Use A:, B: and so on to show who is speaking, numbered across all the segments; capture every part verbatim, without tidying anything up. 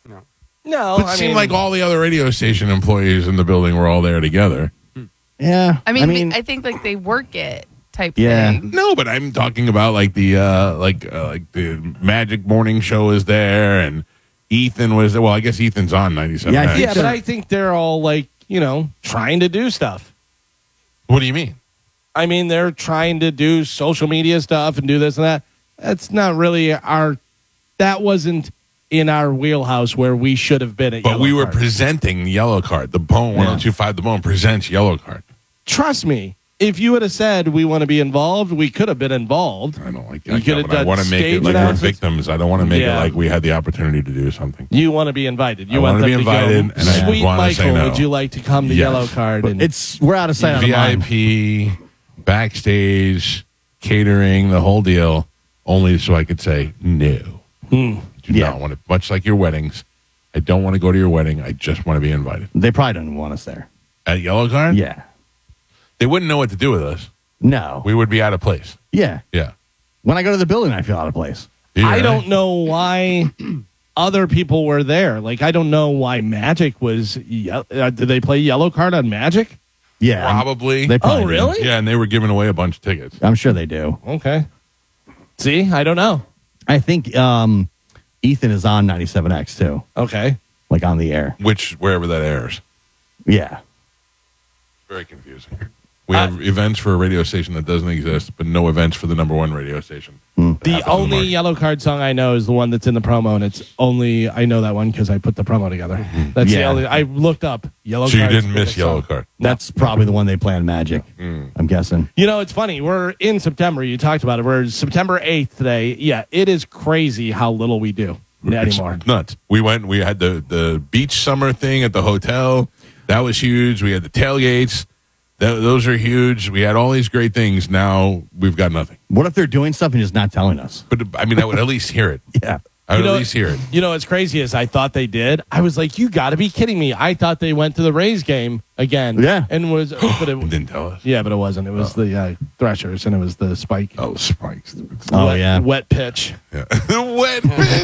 A: No.
B: No,
C: It
B: I
C: seemed
B: mean,
C: like all the other radio station employees in the building were all there together.
D: Yeah.
E: I mean,
D: I mean,
E: I think like they work it type
D: Yeah.
E: thing.
C: No, but I'm talking about like the uh, like uh, like the Magic Morning Show is there, and Ethan was there. Well, I guess Ethan's on ninety-seven.
D: Yeah, I think
B: yeah, but I think they're all like, you know, trying to do stuff.
C: What do you mean?
B: I mean, they're trying to do social media stuff and do this and that. That's not really our. That wasn't in our wheelhouse where we should have been at.
C: But
B: Yellow
C: we were
B: Card.
C: presenting the Yellow Card. The Bone one oh two five. The Bone presents Yellow Card.
B: Trust me, if you would have said we want to be involved, we could have been involved.
C: I don't like
B: You
C: that.
B: could have
C: I
B: done
C: want to make it
B: stage
C: like we're
B: announcements.
C: victims. I don't want to make
B: Yeah.
C: it like we had the opportunity to do something.
B: You want to be invited. You
C: I
B: want
C: wanna
B: them
C: be
B: to
C: invited,
B: go.
C: and I
B: Sweet
C: wanna say
B: Michael,
C: no.
B: would you like to come to
C: Yes.
B: Yellow Card? And
D: it's we're out of sight, out of
C: V I
D: mind.
C: P, backstage, catering, the whole deal, only so I could say no.
B: Hmm.
C: Do
D: Yeah.
C: not want to. Much like your weddings, I don't want to go to your wedding. I just want to be invited.
D: They probably don't want us there.
C: At Yellow Card?
D: Yeah.
C: They wouldn't know what to do with us.
D: No.
C: We would be out of place.
D: yeah.
C: Yeah.
D: When I go to the building, I feel out of place.
C: Yeah.
B: I don't know why other people were there. Like, I don't know why Magic was. Ye- uh, did they play Yellow Card on Magic?
D: Yeah.
C: Probably.
D: They probably
B: Oh,
D: do.
B: really?
C: Yeah, and they were giving away a bunch of tickets.
D: I'm sure they do.
B: Okay. See, I don't know.
D: I think um, Ethan is on ninety-seven X too,
B: Okay.
D: like on the air.
C: Which, wherever that airs.
D: Yeah.
C: Very confusing. We have events for a radio station that doesn't exist, but no events for the number one radio station. that
B: The
C: happens in
B: only
C: market.
B: Yellow Card song I know is the one that's in the promo, and it's only I know that one because I put the promo together. That's the
D: Yeah.
B: only I looked up Yellow
C: So you
B: Card's
C: didn't miss
B: biggest
C: Yellow
B: song.
C: Card.
D: That's probably the one they play on Magic. I'm guessing.
B: You know, it's funny. We're in September. You talked about it. We're September eighth today. Yeah, it is crazy how little we do anymore.
C: It's nuts. We went. We had the the beach summer thing at the hotel. That was huge. We had the tailgates. Th- those are huge. We had all these great things. Now we've got nothing.
D: What if they're doing stuff and just not telling us?
C: But I mean, I would at least hear it.
D: Yeah.
C: I would
B: You know-
C: at least hear it.
B: You know what's crazy is I thought they did. I was like, you got to be kidding me. I thought they went to the Rays game again.
D: Yeah.
B: And was, but it,
C: Didn't tell us.
B: yeah, but it wasn't. It was the uh, Threshers and it was the Spike.
C: Oh, spikes.
D: Oh,
B: wet,
D: yeah.
B: Wet pitch.
C: Yeah. The wet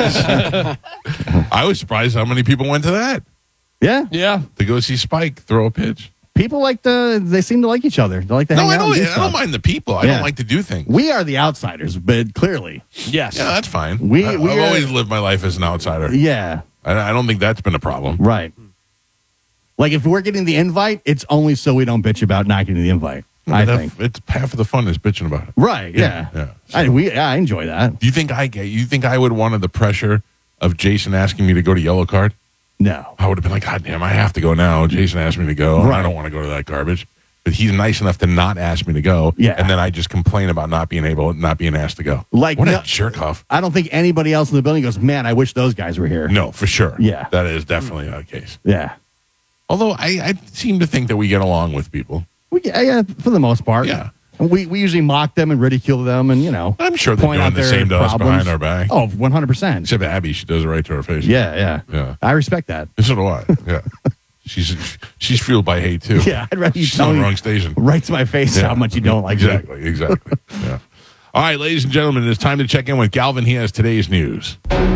C: pitch. I was surprised how many people went to that
D: Yeah.
B: Yeah.
C: to go see Spike throw a pitch.
D: People like to, they seem to like each other. They like to
C: No,
D: hang
C: I
D: out
C: don't.
D: and do
C: I don't
D: stuff.
C: mind the people. I
D: Yeah.
C: don't like to do things.
D: We are the outsiders, but clearly.
B: Yes.
C: Yeah, that's fine.
D: We-
C: I,
D: we
C: I've
D: are-
C: always lived my life as an outsider.
D: Yeah.
C: I, I don't think that's been a problem.
D: Right. Like if we're getting the invite, it's only so we don't bitch about not getting the invite. I
C: That-
D: think.
C: it's half of the fun is bitching about it.
D: Right. Yeah.
C: Yeah,
D: I, we, yeah, I enjoy that.
C: Do you think I get? You think I would want the pressure of Jason asking me to go to Yellow Card?
D: No.
C: I would have been like, God damn, I have to go now. Jason asked me to go. and I
D: Right.
C: don't want to go to that garbage. But he's nice enough to not ask me to go.
D: Yeah.
C: And then I just complain about not being able, not being asked to go.
D: Like,
C: what
D: no-
C: a jerk off.
D: I don't think anybody else in the building goes, man, I wish those guys were here.
C: No, for sure.
D: Yeah.
C: That is definitely the case.
D: Yeah.
C: Although I, I seem to think that we get along with people.
D: We, yeah, yeah, for the most part.
C: Yeah.
D: We, we usually mock them and ridicule them and, you know,
C: I'm sure they're
D: point
C: doing
D: out
C: the
D: their
C: same to us
D: problems.
C: behind our back.
D: Oh, one hundred percent.
C: Except Abby, she does it right to her face.
D: Yeah, yeah.
C: Yeah.
D: I respect that.
C: So do I. Yeah. she's she's fueled by hate too.
D: Yeah, I'd rather you
C: She's
D: tell
C: on the
D: me
C: wrong station.
D: right to my face
C: Yeah.
D: how much you don't like me.
C: Exactly, exactly. Yeah. All right, ladies and gentlemen, it's time to check in with Galvin. He has today's news.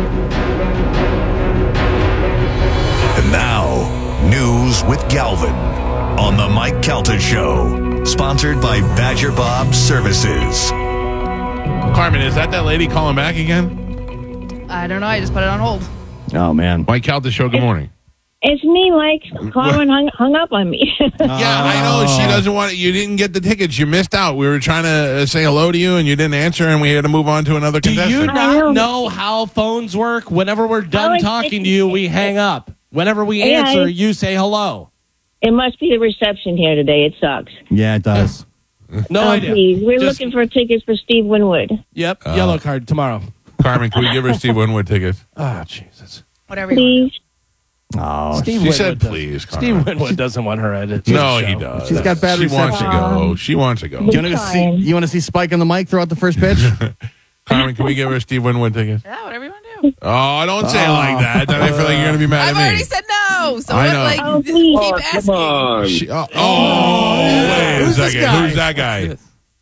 F: And now, news with Galvin on the Mike Calta Show, sponsored by Badger Bob Services.
C: Carmen, is that that lady calling back again?
E: I don't know. I just put it on hold.
D: Oh, man.
C: Mike Calta Show, good morning.
G: It's me, Mike. Carmen hung, hung up on me.
C: Yeah, I know. She doesn't want it. You didn't get the tickets. You missed out. We were trying to uh, say hello to you, and you didn't answer, and we had to move on to another
B: Do
C: contestant.
B: you
G: I
B: not
G: know.
B: know how phones work? Whenever we're done
G: it's-
B: talking to you, we hang up. Whenever we
G: Yeah,
B: answer,
G: I-
B: you say hello.
G: It must be the reception here today. It sucks.
D: Yeah, it does.
B: No
G: oh,
B: idea.
G: please. We're
B: Just-
G: looking for tickets for Steve Winwood.
B: Yep, yellow card tomorrow.
C: Carmen, can we give her Steve Winwood tickets?
B: Oh, Jesus.
E: Whatever you want.
G: Please.
D: Oh,
B: Steve
C: She
B: Winwood
C: said,
B: does-
C: please, Carmen.
B: Steve Winwood doesn't want her at it.
C: No, he does.
D: She's got bad
C: She wants to
D: reception.
C: go. She wants to go.
D: Do you want to see?
G: Fine.
D: You want to see Spike on the mic throw out the first pitch?
C: Carmen, can we give her Steve Winwood tickets?
E: Yeah, whatever you want to do.
C: Oh, don't say it like that. Then I feel like you're going to be mad
E: I've
C: at
E: already
C: me.
E: said no. So
C: I
E: what,
C: know.
E: like,
G: Oh, please.
E: keep
G: Oh,
E: asking.
A: Come on.
C: She- oh, oh, wait a
D: Who's this
C: second.
D: guy?
C: Who's that guy?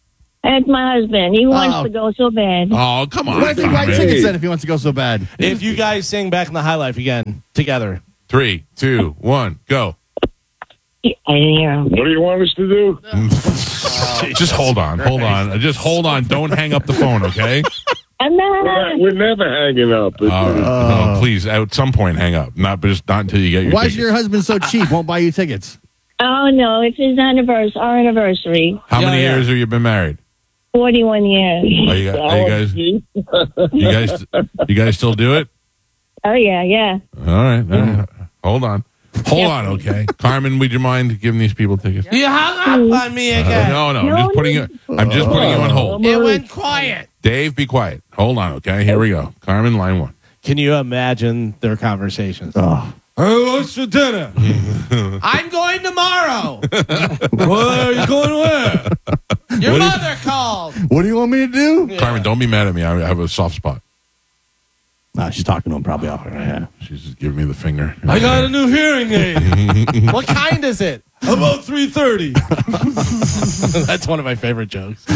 G: That's my husband. He wants
D: Oh.
G: to go so bad.
C: Oh, come on.
D: Why does he buy
C: Carmen.
D: tickets then if he wants to go so bad?
B: If you guys sing Back in the High Life again together.
C: Three, two, one, go.
G: I didn't hear him.
A: What do you want us to do?
C: Just hold on. Hold on. Just hold on. Don't hang up the phone, okay?
G: I'm
A: We're,
G: not.
A: we're never hanging up. It's-
C: Uh, no, please, at some point, hang up. Not just not until you get your
D: Why is
C: tickets.
D: your husband so cheap? Won't buy you tickets?
G: Oh, no. It's his anniversary, our anniversary.
C: How
B: Yeah,
C: many
B: yeah.
C: years have you been married?
G: forty-one years.
C: Are you, are you guys? You guys? You guys still do it?
G: Oh, yeah, yeah.
C: All right. all right. Hold on. Hold on. Okay, Carmen, would you mind giving these people tickets?
B: You hung up on me
C: Uh,
B: again.
C: no, no. I'm just putting you. I'm just putting you on hold.
B: It went quiet.
C: Dave, be quiet. Hold on. Okay. Here we go. Carmen, line one.
B: Can you imagine their conversations?
D: Oh.
B: Hey, what's for dinner? I'm going tomorrow. Where are you going where? Your mother called.
D: What do you want me to do?
C: Carmen, don't be mad at me. I have a soft spot.
D: Nah, she's talking to him probably off. Yeah.
C: She's just giving me the finger.
B: I got a new hearing aid. What kind is it? About three thirty. That's one of my favorite jokes.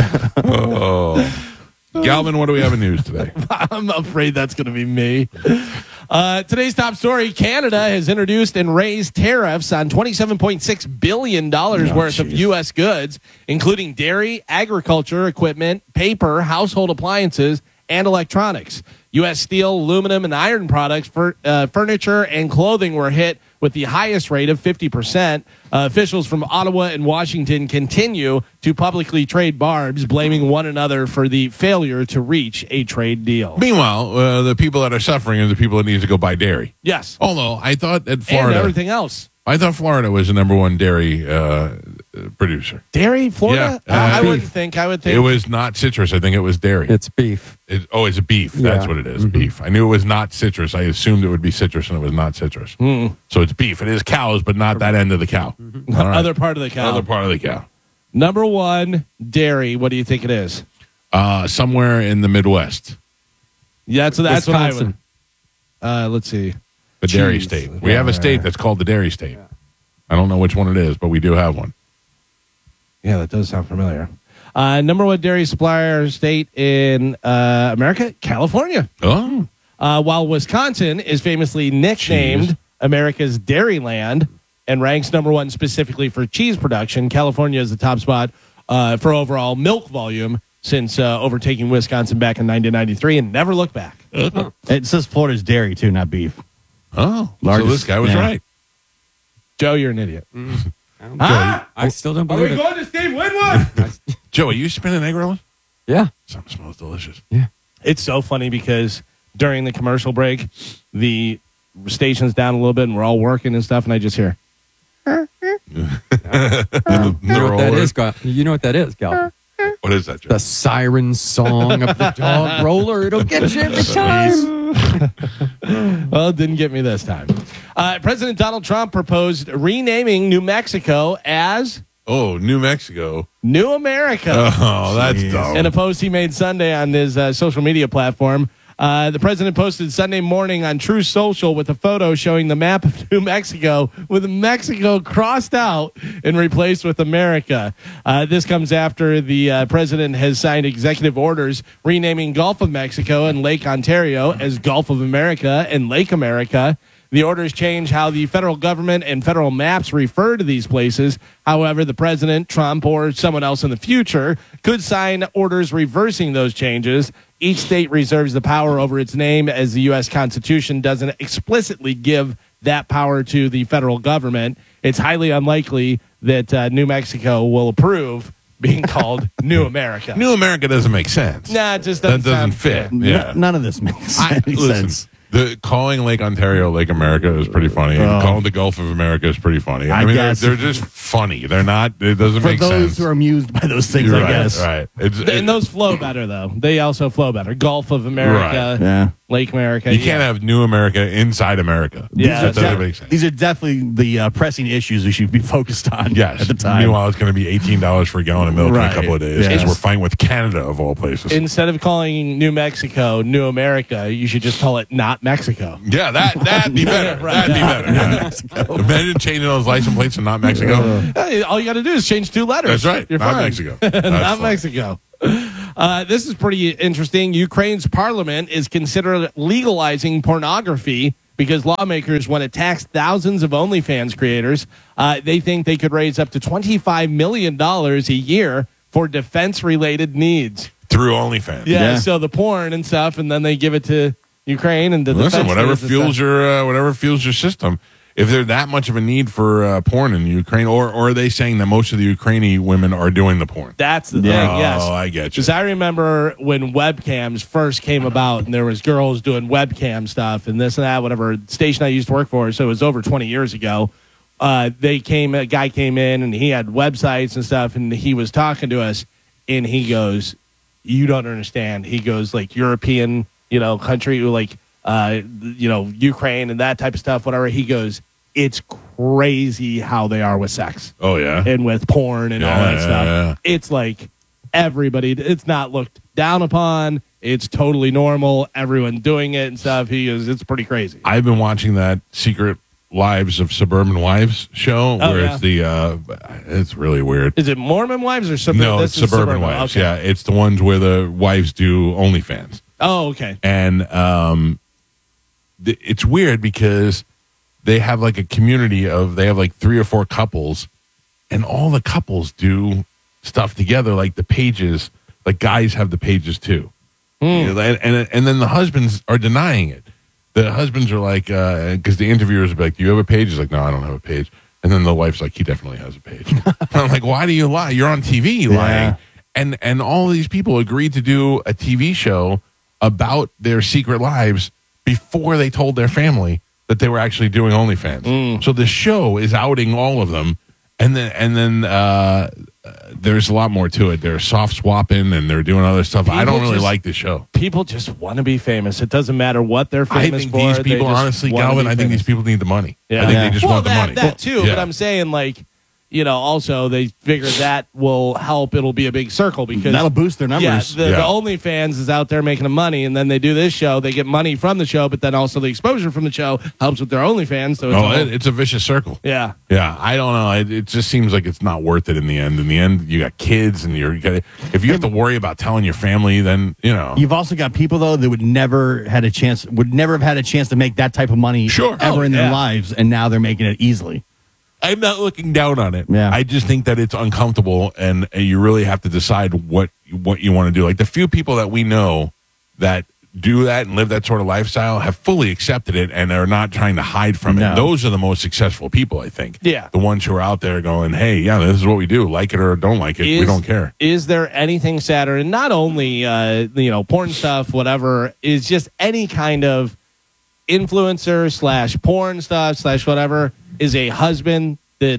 C: Oh. Galvin, what do we have in news today?
B: I'm afraid that's going to be me. Uh, today's top story, Canada has introduced and raised tariffs on twenty-seven point six billion dollars
D: Oh,
B: worth of
D: geez.
B: U S goods, including dairy, agriculture, equipment, paper, household appliances, and electronics. U S steel, aluminum, and iron products, for, uh, furniture, and clothing were hit with the highest rate of fifty percent. Uh, officials from Ottawa and Washington continue to publicly trade barbs, blaming one another for the failure to reach a trade deal.
C: Meanwhile, uh, the people that are suffering are the people that need to go buy dairy.
B: Yes.
C: Although I thought that
B: And
C: Florida,
B: everything else.
C: I thought Florida was the number one dairy uh, producer.
B: Dairy, Florida?
C: Yeah,
B: Uh,
C: uh,
B: I
C: beef.
B: wouldn't think. I would think.
C: It was not citrus. I think it was dairy.
H: It's beef.
C: It, oh, it's a beef. That's
H: Yeah.
C: what it is. Beef. I knew it was not citrus. I assumed it would be citrus, and it was not citrus. So it's beef. It is cows, but not that end of the cow. All right.
B: Other part of the cow.
C: Other part of the cow.
B: Number one, dairy. What do you think it is?
C: Uh, somewhere in the Midwest,
B: Yeah, so that's what I would.
H: Wisconsin.
B: Uh, let's see.
C: the dairy
B: Cheese.
C: state. We
B: Yeah,
C: have a
B: yeah,
C: state
B: yeah.
C: that's called the dairy state. I don't know which one it is, but we do have one.
B: Yeah, that does sound familiar. Uh, number one dairy supplier state in uh, America, California.
C: Oh,
B: Uh, while Wisconsin is famously nicknamed
C: Cheese.
B: America's Dairyland and ranks number one specifically for cheese production, California is the top spot uh, for overall milk volume since uh, overtaking Wisconsin back in nineteen ninety-three and never looked back.
D: It says Florida's dairy, too, not beef.
C: oh.
D: Largest-
C: so this guy was
D: yeah.
C: right.
B: Joe, you're an idiot.
H: I, don't
B: Huh?
H: I still don't believe it.
B: going to Steve Winwood?
C: Joe, are you spinning egg rolls?
H: Yeah.
C: Something smells delicious.
B: It's so funny because during the commercial break, the station's down a little bit and we're all working and stuff, and I just hear,
C: The,
H: You know what that is, Gal? You know what that is, Gal?
C: What is that, Joe?
H: The siren song of the dog roller. It'll get you every time.
B: well, it didn't get me this time. Uh, President Donald Trump proposed renaming New Mexico as
C: Oh, New Mexico.
B: New America.
C: Oh, that's dumb.
B: In a post he made Sunday on his uh, social media platform, uh, the president posted Sunday morning on True Social with a photo showing the map of New Mexico with Mexico crossed out and replaced with America. Uh, this comes after the uh, president has signed executive orders renaming Gulf of Mexico and Lake Ontario as Gulf of America and Lake America. The orders change how the federal government and federal maps refer to these places. However, the president, Trump, or someone else in the future could sign orders reversing those changes. Each state reserves the power over its name, as the U S Constitution doesn't explicitly give that power to the federal government. It's highly unlikely that uh, New Mexico will approve being called New America.
C: New America doesn't make sense.
B: Nah, it just
C: that
B: doesn't,
C: doesn't
B: sound
C: fit.
B: fair.
C: Yeah.
D: N- none of this makes
C: I,
D: any
C: listen,
D: sense.
C: the calling Lake Ontario Lake America is pretty funny, and
D: Oh.
C: calling the Gulf of America is pretty funny. I,
D: I
C: mean,
D: guess.
C: they're, they're just funny. They're not. It doesn't
D: For
C: make
D: those
C: sense.
D: who are amused by those things,
C: You're
D: I
C: right,
D: guess.
C: Right. It's,
B: And
C: it-
B: those flow better, though. They also flow better. Gulf of America,
D: Yeah.
B: Lake America.
C: you
B: yeah.
C: can't have New America inside America.
B: Yeah,
C: that doesn't
B: exactly.
C: make sense.
D: These are definitely the uh, pressing issues we should be focused on
C: Yes.
D: at the time.
C: Meanwhile, it's going to be eighteen dollars for a gallon of milk
D: Right.
C: in a couple of days because
D: Yes.
C: we're fighting with Canada of all places.
B: Instead of calling New Mexico New America, you should just call it Not Mexico.
C: yeah, that that'd be better.
B: Right.
C: That'd be better. Yeah. Imagine changing those license plates to not Mexico.
B: Hey, all you got to do is change two letters.
C: That's right.
B: You're
C: Not
B: fine.
C: Mexico.
B: Not
C: That's fine.
B: Mexico. Uh, this is pretty interesting. Ukraine's parliament is considering legalizing pornography because lawmakers want to tax thousands of OnlyFans creators. Uh, they think they could raise up to twenty-five million dollars a year for defense-related needs.
C: Through OnlyFans.
B: Yeah,
D: Yeah.
B: so the porn and stuff, and then they give it to Ukraine and the
C: Listen,
B: defense
C: whatever
B: needs and
C: fuels
B: stuff.
C: your uh, whatever fuels your system. If there's that much of a need for uh, porn in Ukraine, or, or are they saying that most of the Ukrainian women are doing the porn?
B: That's the
D: Yeah.
B: thing. Yes.
C: Oh, I get you.
B: Because I remember when webcams first came about, and there was girls doing webcam stuff and this and that. Whatever station I used to work for, so it was over twenty years ago. Uh, they came, a guy came in, and he had websites and stuff, and he was talking to us, and he goes, "You don't understand." He goes, like European, you know, country, like, uh, you know, Ukraine and that type of stuff. Whatever. He goes, it's crazy how they are with sex
C: Oh yeah.
B: and with porn and all
C: Yeah,
B: that
C: yeah,
B: stuff.
C: yeah.
B: It's like everybody, it's not looked down upon. It's totally normal. Everyone doing it and stuff. He goes, it's pretty crazy.
C: I've been watching that Secret Lives of Suburban Wives show
B: Oh,
C: where
B: yeah.
C: it's the uh, it's really weird.
B: Is it Mormon wives or suburban?
C: No,
B: this
C: it's
B: is
C: Suburban Wives.
B: Okay.
C: Yeah, it's the ones where the wives do OnlyFans.
B: Oh, okay.
C: And um, th- it's weird because they have like a community of they have like three or four couples, and all the couples do stuff together. Like the pages, like guys have the pages too, You know, and, and and then the husbands are denying it. The husbands are like, because the interviewers are like, "Do you have a page?" He's like, "No, I don't have a page." And then the wife's like, "He definitely has a page." I'm like, "Why do you lie? You're on T V lying."
D: Yeah.
C: And and all these people agreed to do a T V show about their secret lives before they told their family that they were actually doing OnlyFans. So the show is outing all of them, and then and then uh, uh, there's a lot more to it. They're soft swapping and they're doing other stuff. I don't
B: People
C: really
B: just-
C: like the show.
B: People just want to be famous. It doesn't matter what they're
C: I
B: famous
C: think
B: for.
C: these
B: They
C: people,
B: just
C: honestly,
B: wanna
C: Galvin,
B: be
C: I think
B: famous.
C: these people need the money.
B: Yeah.
C: I think
D: Yeah.
C: they just
B: well,
C: want the
B: that,
C: money.
B: that too.
C: Yeah.
B: But I'm saying, like, you know, also they figure that will help. It'll be a big circle because
D: That'll boost their numbers.
B: Yeah, the,
C: Yeah.
B: the OnlyFans is out there making them money, and then they do this show. They get money from the show, but then also the exposure from the show helps with their OnlyFans. So it's
C: Oh,
B: all-
C: it, it's a vicious circle.
B: yeah.
C: Yeah, I don't know. It, it just seems like it's not worth it in the end. In the end, you got kids, and you're you got if you have to worry about telling your family, then you know.
D: You've also got people though that would never had a chance, would never have had a chance to make that type of money
C: Sure.
D: ever
B: Oh,
D: in their
B: yeah.
D: lives, and now they're making it easily.
C: I'm not looking down on it.
D: Yeah.
C: I just think that it's uncomfortable, and, and you really have to decide what what you want to do. Like the few people that we know that do that and live that sort of lifestyle have fully accepted it and are not trying to hide from
D: No.
C: it. Those are the most successful people, I think.
B: Yeah.
C: The ones who are out there going, "Hey, yeah, this is what we do. Like it or don't like it, we
B: Is-
C: don't care."
B: Is there anything sadder? And not only uh, you know porn stuff, whatever, is just any kind of influencer slash porn stuff slash whatever is a husband that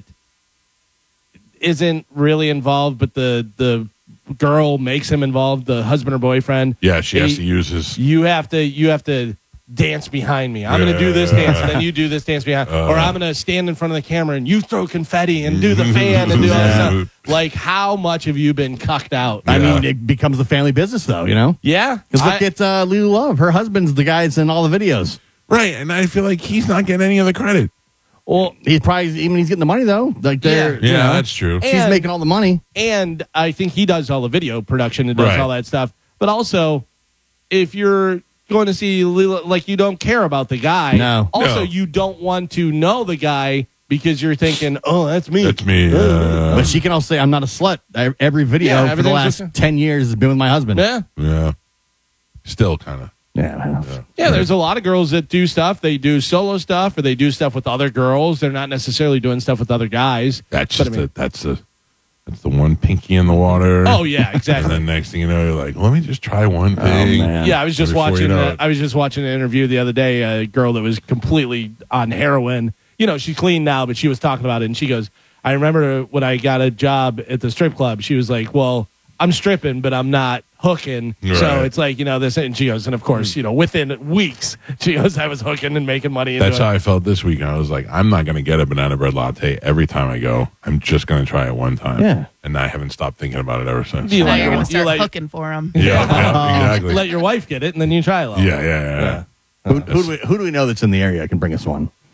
B: isn't really involved, but the the girl makes him involved, the husband or boyfriend.
C: Yeah, she has
B: He-
C: to use his.
B: You have to you have to dance behind me. I'm going to do this dance, and then you do this dance behind,
C: Uh.
B: or I'm going to stand in front of the camera and you throw confetti and do the fan and do all this
C: Yeah.
B: stuff. Like, how much have you been cucked out?
D: I
C: Yeah.
D: mean, it becomes the family business though, you know.
B: Yeah,
D: Because look
B: I-
D: at uh, Lulu Love. Her husband's the guy that's in all the videos.
C: Right, and I feel like he's not getting any of the credit.
B: well,
D: He's probably even he's getting the money though. Like they're,
B: Yeah.
D: you
C: Yeah,
D: know,
C: that's true.
D: she's
B: And-
D: making all the money.
B: and I think he does all the video production and does
C: Right.
B: all that stuff. But also, if you're going to see Lila, like you don't care about the guy.
D: No.
B: Also,
C: No.
B: you don't want to know the guy because you're thinking, oh, that's me.
C: That's me. Uh,
D: But she can also say, "I'm not a slut." I- Every video
B: Yeah,
D: for the
B: everything's
D: last
B: just-
D: ten years has been with my husband.
B: Yeah.
C: yeah. Still kind of.
D: Yeah,
B: Yeah, there's a lot of girls that do stuff. They do solo stuff or they do stuff with other girls. They're not necessarily doing stuff with other guys.
C: That's
B: But
C: just
B: I mean-
C: a, that's the that's the one pinky in the water.
B: Oh, yeah,
C: And
B: exactly.
C: then next thing you know, you're like, let me just try one thing.
D: man.
B: Yeah, I was just
C: Before you
B: watching.
C: know
B: uh,
C: it.
B: I was just watching an interview the other day. A girl that was completely on heroin. You know, she's clean now, but she was talking about it, and she goes, "I remember when I got a job at the strip club." She was like, "Well, I'm stripping, but I'm not hooking." So
C: Right.
B: it's like, you know, this. And she goes, and of course, you know, within weeks, she goes, "I was hooking and making money." And
C: That's
B: doing
C: how I felt this week. I was like, I'm not going to get a banana bread latte every time I go. I'm just going to try it one time.
D: Yeah.
C: And I haven't stopped thinking about it ever since.
B: Do you
E: Now
B: like
E: you're
B: it?
E: going to
B: You
E: start
B: like-
E: hooking for him.
C: Yeah, yeah, exactly.
B: Let your wife get it, and then you try it.
C: yeah, yeah, yeah.
D: Who, who, do we, who do we know that's in the area can bring us one?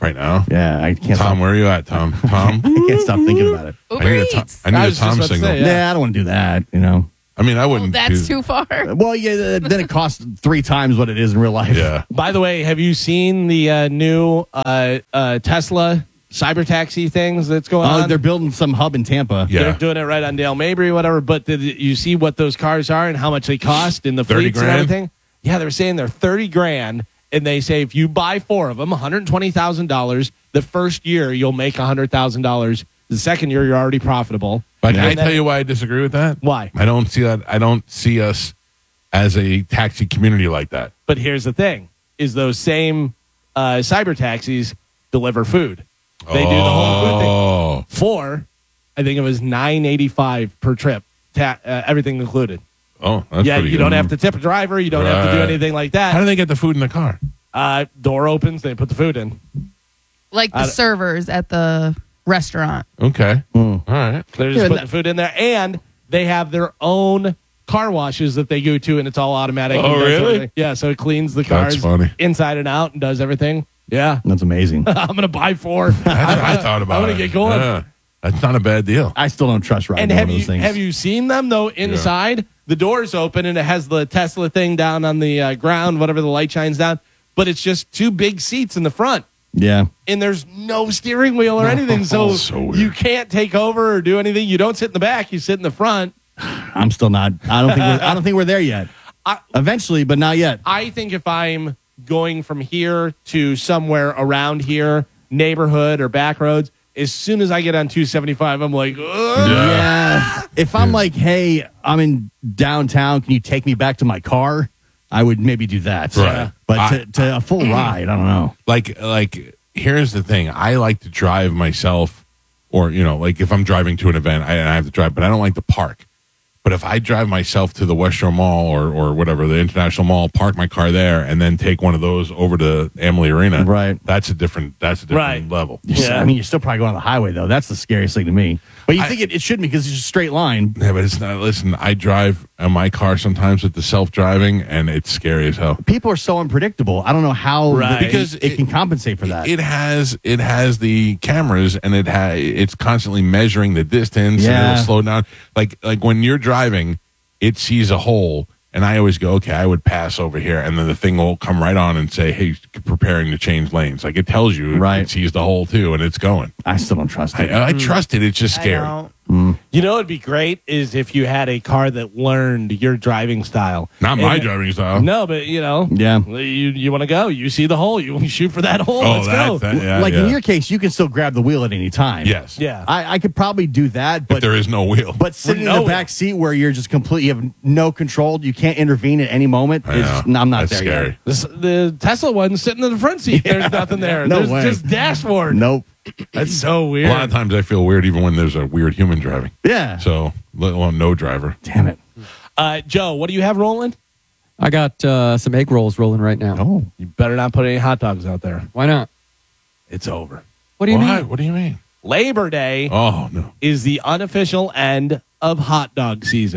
C: right now.
D: Yeah, I can't.
C: Tom,
D: Stop,
C: where are you at, Tom? Tom?
D: I can't stop thinking about it.
E: Uber
C: I need a Tom,
E: Eats.
C: I need
B: I
C: a
B: was just
C: Tom
B: about to
C: signal.
B: say,
D: Yeah,
B: Yeah.
D: I don't want to do that. You know.
C: I mean, I
E: Oh,
C: wouldn't.
E: that's
C: do,
E: too far.
D: Well, yeah. Then it costs three times what it is in real life.
C: Yeah.
B: By the way, have you seen the uh, new uh, uh, Tesla cyber taxi things that's going
D: Oh,
B: on?
D: they're building some hub in Tampa.
C: Yeah.
B: They're doing it right on Dale Mabry, whatever. But did you see what those cars are and how much they cost in the
C: thirty
B: fleets and
C: grand?
B: everything? Yeah, they're saying they're thirty grand, and they say if you buy four of them, one hundred twenty thousand dollars. The first year you'll make one hundred thousand dollars. The second year you're already profitable.
C: But can I
B: And then-
C: tell you why I disagree with that?
B: Why?
C: I don't see that. I don't see us as a taxi community like that.
B: But here's the thing: is those same uh, cyber taxis deliver food? They do the whole food thing.
C: Oh,
B: For, I think it was nine eighty five per trip, ta- uh, everything included.
C: oh, that's
B: Yeah,
C: pretty
B: you
C: good.
B: don't have to tip a driver. You don't have to do
C: Right.
B: anything like
C: How
B: that.
C: do they get the food in the car?
B: Uh, door opens, they put the food in.
E: Like the
B: I-
E: servers at the restaurant.
C: Okay, all right.
B: They're just
D: Yeah,
B: putting
D: that-
B: the food in there, and they have their own car washes that they go to, and it's all automatic.
C: Oh,
B: and does
C: really?
B: everything. Yeah, so it cleans the
C: That's
B: cars
C: funny.
B: inside and out and does everything. Yeah,
D: That's amazing.
B: I'm gonna buy four.
C: That's what I thought about.
B: I want
C: it.
B: to get going.
C: Yeah. That's not a bad deal.
D: I still don't trust riding
B: And
D: one
B: have
D: of
B: you
D: those things.
B: have you seen them though inside? The doors open and it has the Tesla thing down on the uh, ground, whatever the light shines down. But it's just two big seats in the front,
D: Yeah.
B: and there's no steering wheel or anything, so,
C: So weird.
B: you can't take over or do anything. You don't sit in the back; you sit in the front.
D: I'm still not. I don't think. We're, I don't think we're there yet.
B: I-
D: Eventually, but not yet.
B: I think if I'm going from here to somewhere around here, neighborhood or back roads, as soon as I get on two seventy-five, I'm like, ugh.
D: Yeah. If I'm like, hey, I'm in downtown, can you take me back to my car? I would maybe do that.
C: Right.
D: But
C: I-
D: to, to a full ride, I don't know.
C: Like, like here's the thing. I like to drive myself, or you know, like if I'm driving to an event, I, I have to drive, but I don't like to park. But if I drive myself to the West Shore Mall or or whatever, the International Mall, park my car there, and then take one of those over to Amalie Arena,
D: Right.
C: That's a different. That's a different
B: Right.
C: level.
D: You're still-
B: Yeah.
D: I mean, you're still probably going on the highway, though. That's the scariest thing to me. But you
C: I-
D: think it, it shouldn't be because it's just a straight line.
C: Yeah, but it's not. Listen, I drive in my car sometimes with the self driving, and it's scary as hell.
D: People are so unpredictable. I don't know how
B: Right.
D: the-
C: Because
D: it, it can compensate for that.
C: It has it has the cameras, and it ha- it's constantly measuring the distance, and
D: Yeah.
C: it'll slow down. Like like when you're driving, it sees a hole, and I always go, okay, I would pass over here, and then the thing will come right on and say, hey, preparing to change lanes. Like it tells you,
D: Right.
C: it sees the hole too, and it's going.
D: I still don't trust it.
C: I, I trust it. It's just
E: I
C: scary.
E: don't.
B: You know, it'd be great is if you had a car that learned your driving style.
C: Not my
B: And-
C: driving style.
B: No, but you know,
D: Yeah.
B: you you want to go, you see the hole, you shoot for that hole.
C: Oh,
B: Let's
C: that,
B: go.
C: that yeah,
D: like
C: yeah.
D: in your case, you can still grab the wheel at any time.
C: yes,
B: yeah,
D: I, I could probably do that,
C: But
D: but
C: there is no wheel.
D: but sitting
B: no
D: in the back seat where you're just completely, you have no control, you can't intervene at any moment.
C: I
D: It's,
C: know.
D: no, I'm not
C: That's
D: there
C: scary.
D: yet.
B: This, the Tesla one's sitting in the front seat. There's nothing there.
D: No
B: There's
D: way.
B: just dashboard.
D: Nope.
B: That's so
C: A
B: weird.
C: lot of times I feel weird even when there's a weird human driving.
D: Yeah.
C: So let alone no driver.
D: Damn it.
B: Uh, Joe, what do you have rolling?
H: I got uh, some egg rolls rolling right now.
D: Oh.
B: You better not put any hot dogs out there.
H: Why not?
B: It's over.
H: What do you
C: Why?
H: mean?
C: What do you mean?
B: Labor Day
C: Oh no.
B: is the unofficial end of hot dog season.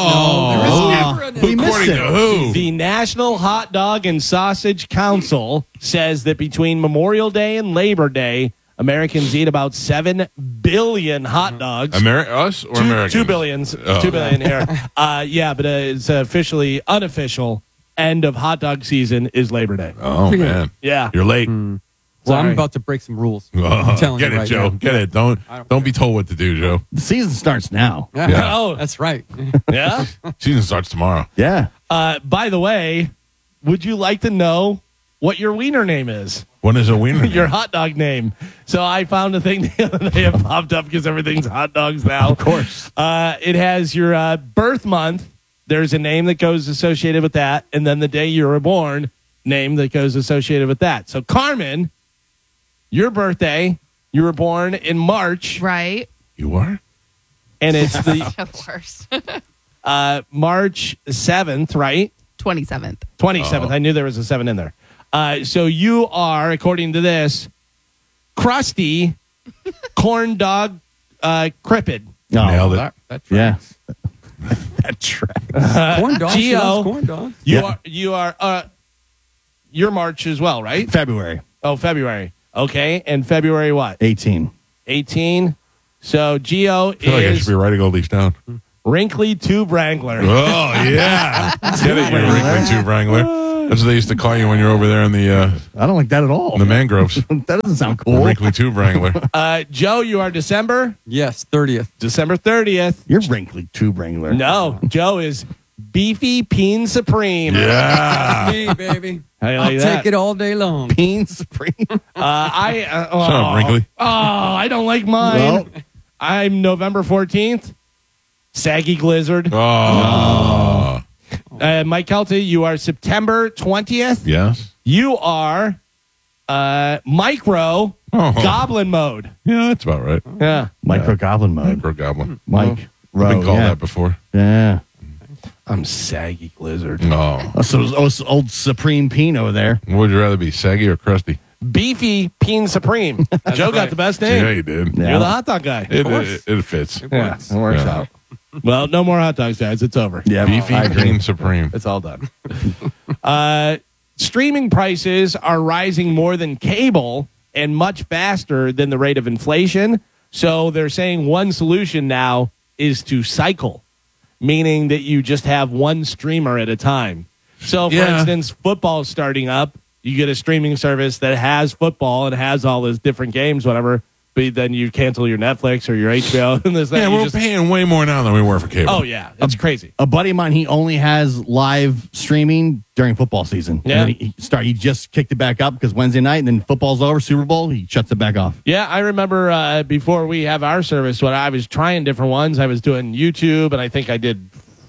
C: Oh,
D: We missed
C: according
D: it.
C: to who?
B: The National Hot Dog and Sausage Council says that between Memorial Day and Labor Day, Americans eat about seven billion hot dogs.
C: Ameri- us or
B: two,
C: Americans?
B: two billions.
C: Oh.
B: Two billion here. Uh, yeah, but uh, it's officially unofficial end of hot dog season is Labor Day.
C: Oh man,
B: Yeah.
C: you're late.
H: Well,
B: Sorry.
H: I'm about to break some rules.
C: Oh,
H: I'm telling
C: get
H: you
C: it,
H: right
C: Joe.
H: now.
C: Get it. Don't
H: I don't
C: don't be told what to do, Joe.
D: The season starts now.
H: Yeah.
C: Yeah.
B: Oh.
H: That's right.
B: Yeah.
C: Season starts tomorrow.
D: Yeah.
B: Uh, by the way, would you like to know what your wiener name is?
C: When is a wiener?
B: Your hot dog name. So I found a thing the other day. It popped up because everything's hot dogs now.
D: Of course.
B: Uh, it has your uh, birth month. There's a name that goes associated with that. And then the day you were born, name that goes associated with that. So Carmen, your birthday, you were born in March,
E: Right.
C: You are?
B: and it's the
E: Of course.
B: uh, March seventh, right?
E: twenty-seventh.
B: twenty-seventh.
C: Oh.
B: I knew there was a seven in there. Uh, so you are, according to this, crusty corn dog uh, cripid.
D: No.
C: Nailed it.
H: That, that
D: Yeah.
H: tracks.
D: That track.
H: Corn dogs. She
B: Geo.
H: loves corn dogs.
B: You
D: Yeah.
B: are you are uh, you're March as well, right?
D: February.
B: Oh, February. Okay, and February what?
D: eighteen.
B: eighteen. So Geo
C: I feel like I
B: is
C: should be writing all these down.
B: Wrinkly Tube Wrangler.
C: Oh, yeah. Get it, you wrinkly tube wrangler. That's what they used to call you when you're over there in the uh,
D: I don't like that at all.
C: in the mangroves.
D: That doesn't sound
C: The
D: cool.
C: wrinkly tube wrangler.
B: Uh, Joe, you are December?
H: Yes, thirtieth.
B: December thirtieth.
D: You're wrinkly tube wrangler.
B: No, Joe is Beefy Peen Supreme.
C: Yeah.
H: Me, baby.
B: How you
H: I'll
B: like
H: take
B: that?
H: it all day long.
D: Bean Supreme.
B: Uh, I uh, oh,
C: Shut up, Wrinkly.
B: Oh, I don't like mine.
D: Well.
B: I'm November fourteenth. Saggy Glizzard.
C: Oh.
B: Uh, Mike Kelty, you are September twentieth.
C: Yes.
B: You are uh, Micro
C: Oh.
B: Goblin Mode.
C: Yeah, that's about right.
B: Yeah.
D: Micro Goblin mode.
C: Micro goblin.
D: Mike.
C: I've
D: Rowe,
C: been called
D: yeah.
C: that before.
D: Yeah.
B: I'm Saggy Glizzard.
C: Oh.
D: Oh, so it was, oh, it's old Supreme Peen over there.
C: Would you rather be saggy or crusty?
B: Beefy Peen Supreme. Joe got
H: right.
B: the best name.
C: Yeah, you did.
D: Yeah.
B: You're the hot dog guy.
C: It, it, it fits.
B: Yeah, it works
C: Yeah.
B: out. Well, no more hot dogs, guys. It's over.
D: Yeah,
C: Beefy
D: I agree.
C: Bean Supreme.
B: It's all done. uh, streaming prices are rising more than cable and much faster than the rate of inflation. So they're saying one solution now is to cycle, meaning that you just have one streamer at a time. So, for
C: Yeah.
B: instance, football is starting up. You get a streaming service that has football and has all those different games, whatever. But then you cancel your Netflix or your H B O. And this, that,
C: Yeah,
B: you
C: we're
B: just-
C: paying way more now than we were for cable.
B: Oh, yeah. It's crazy.
D: A buddy of mine, he only has live streaming during football season.
B: Yeah.
D: And then he, he start. He just kicked it back up because Wednesday night, and then football's over, Super Bowl, he shuts it back off.
B: Yeah, I remember uh, before we have our service, when I was trying different ones, I was doing YouTube, and I think I did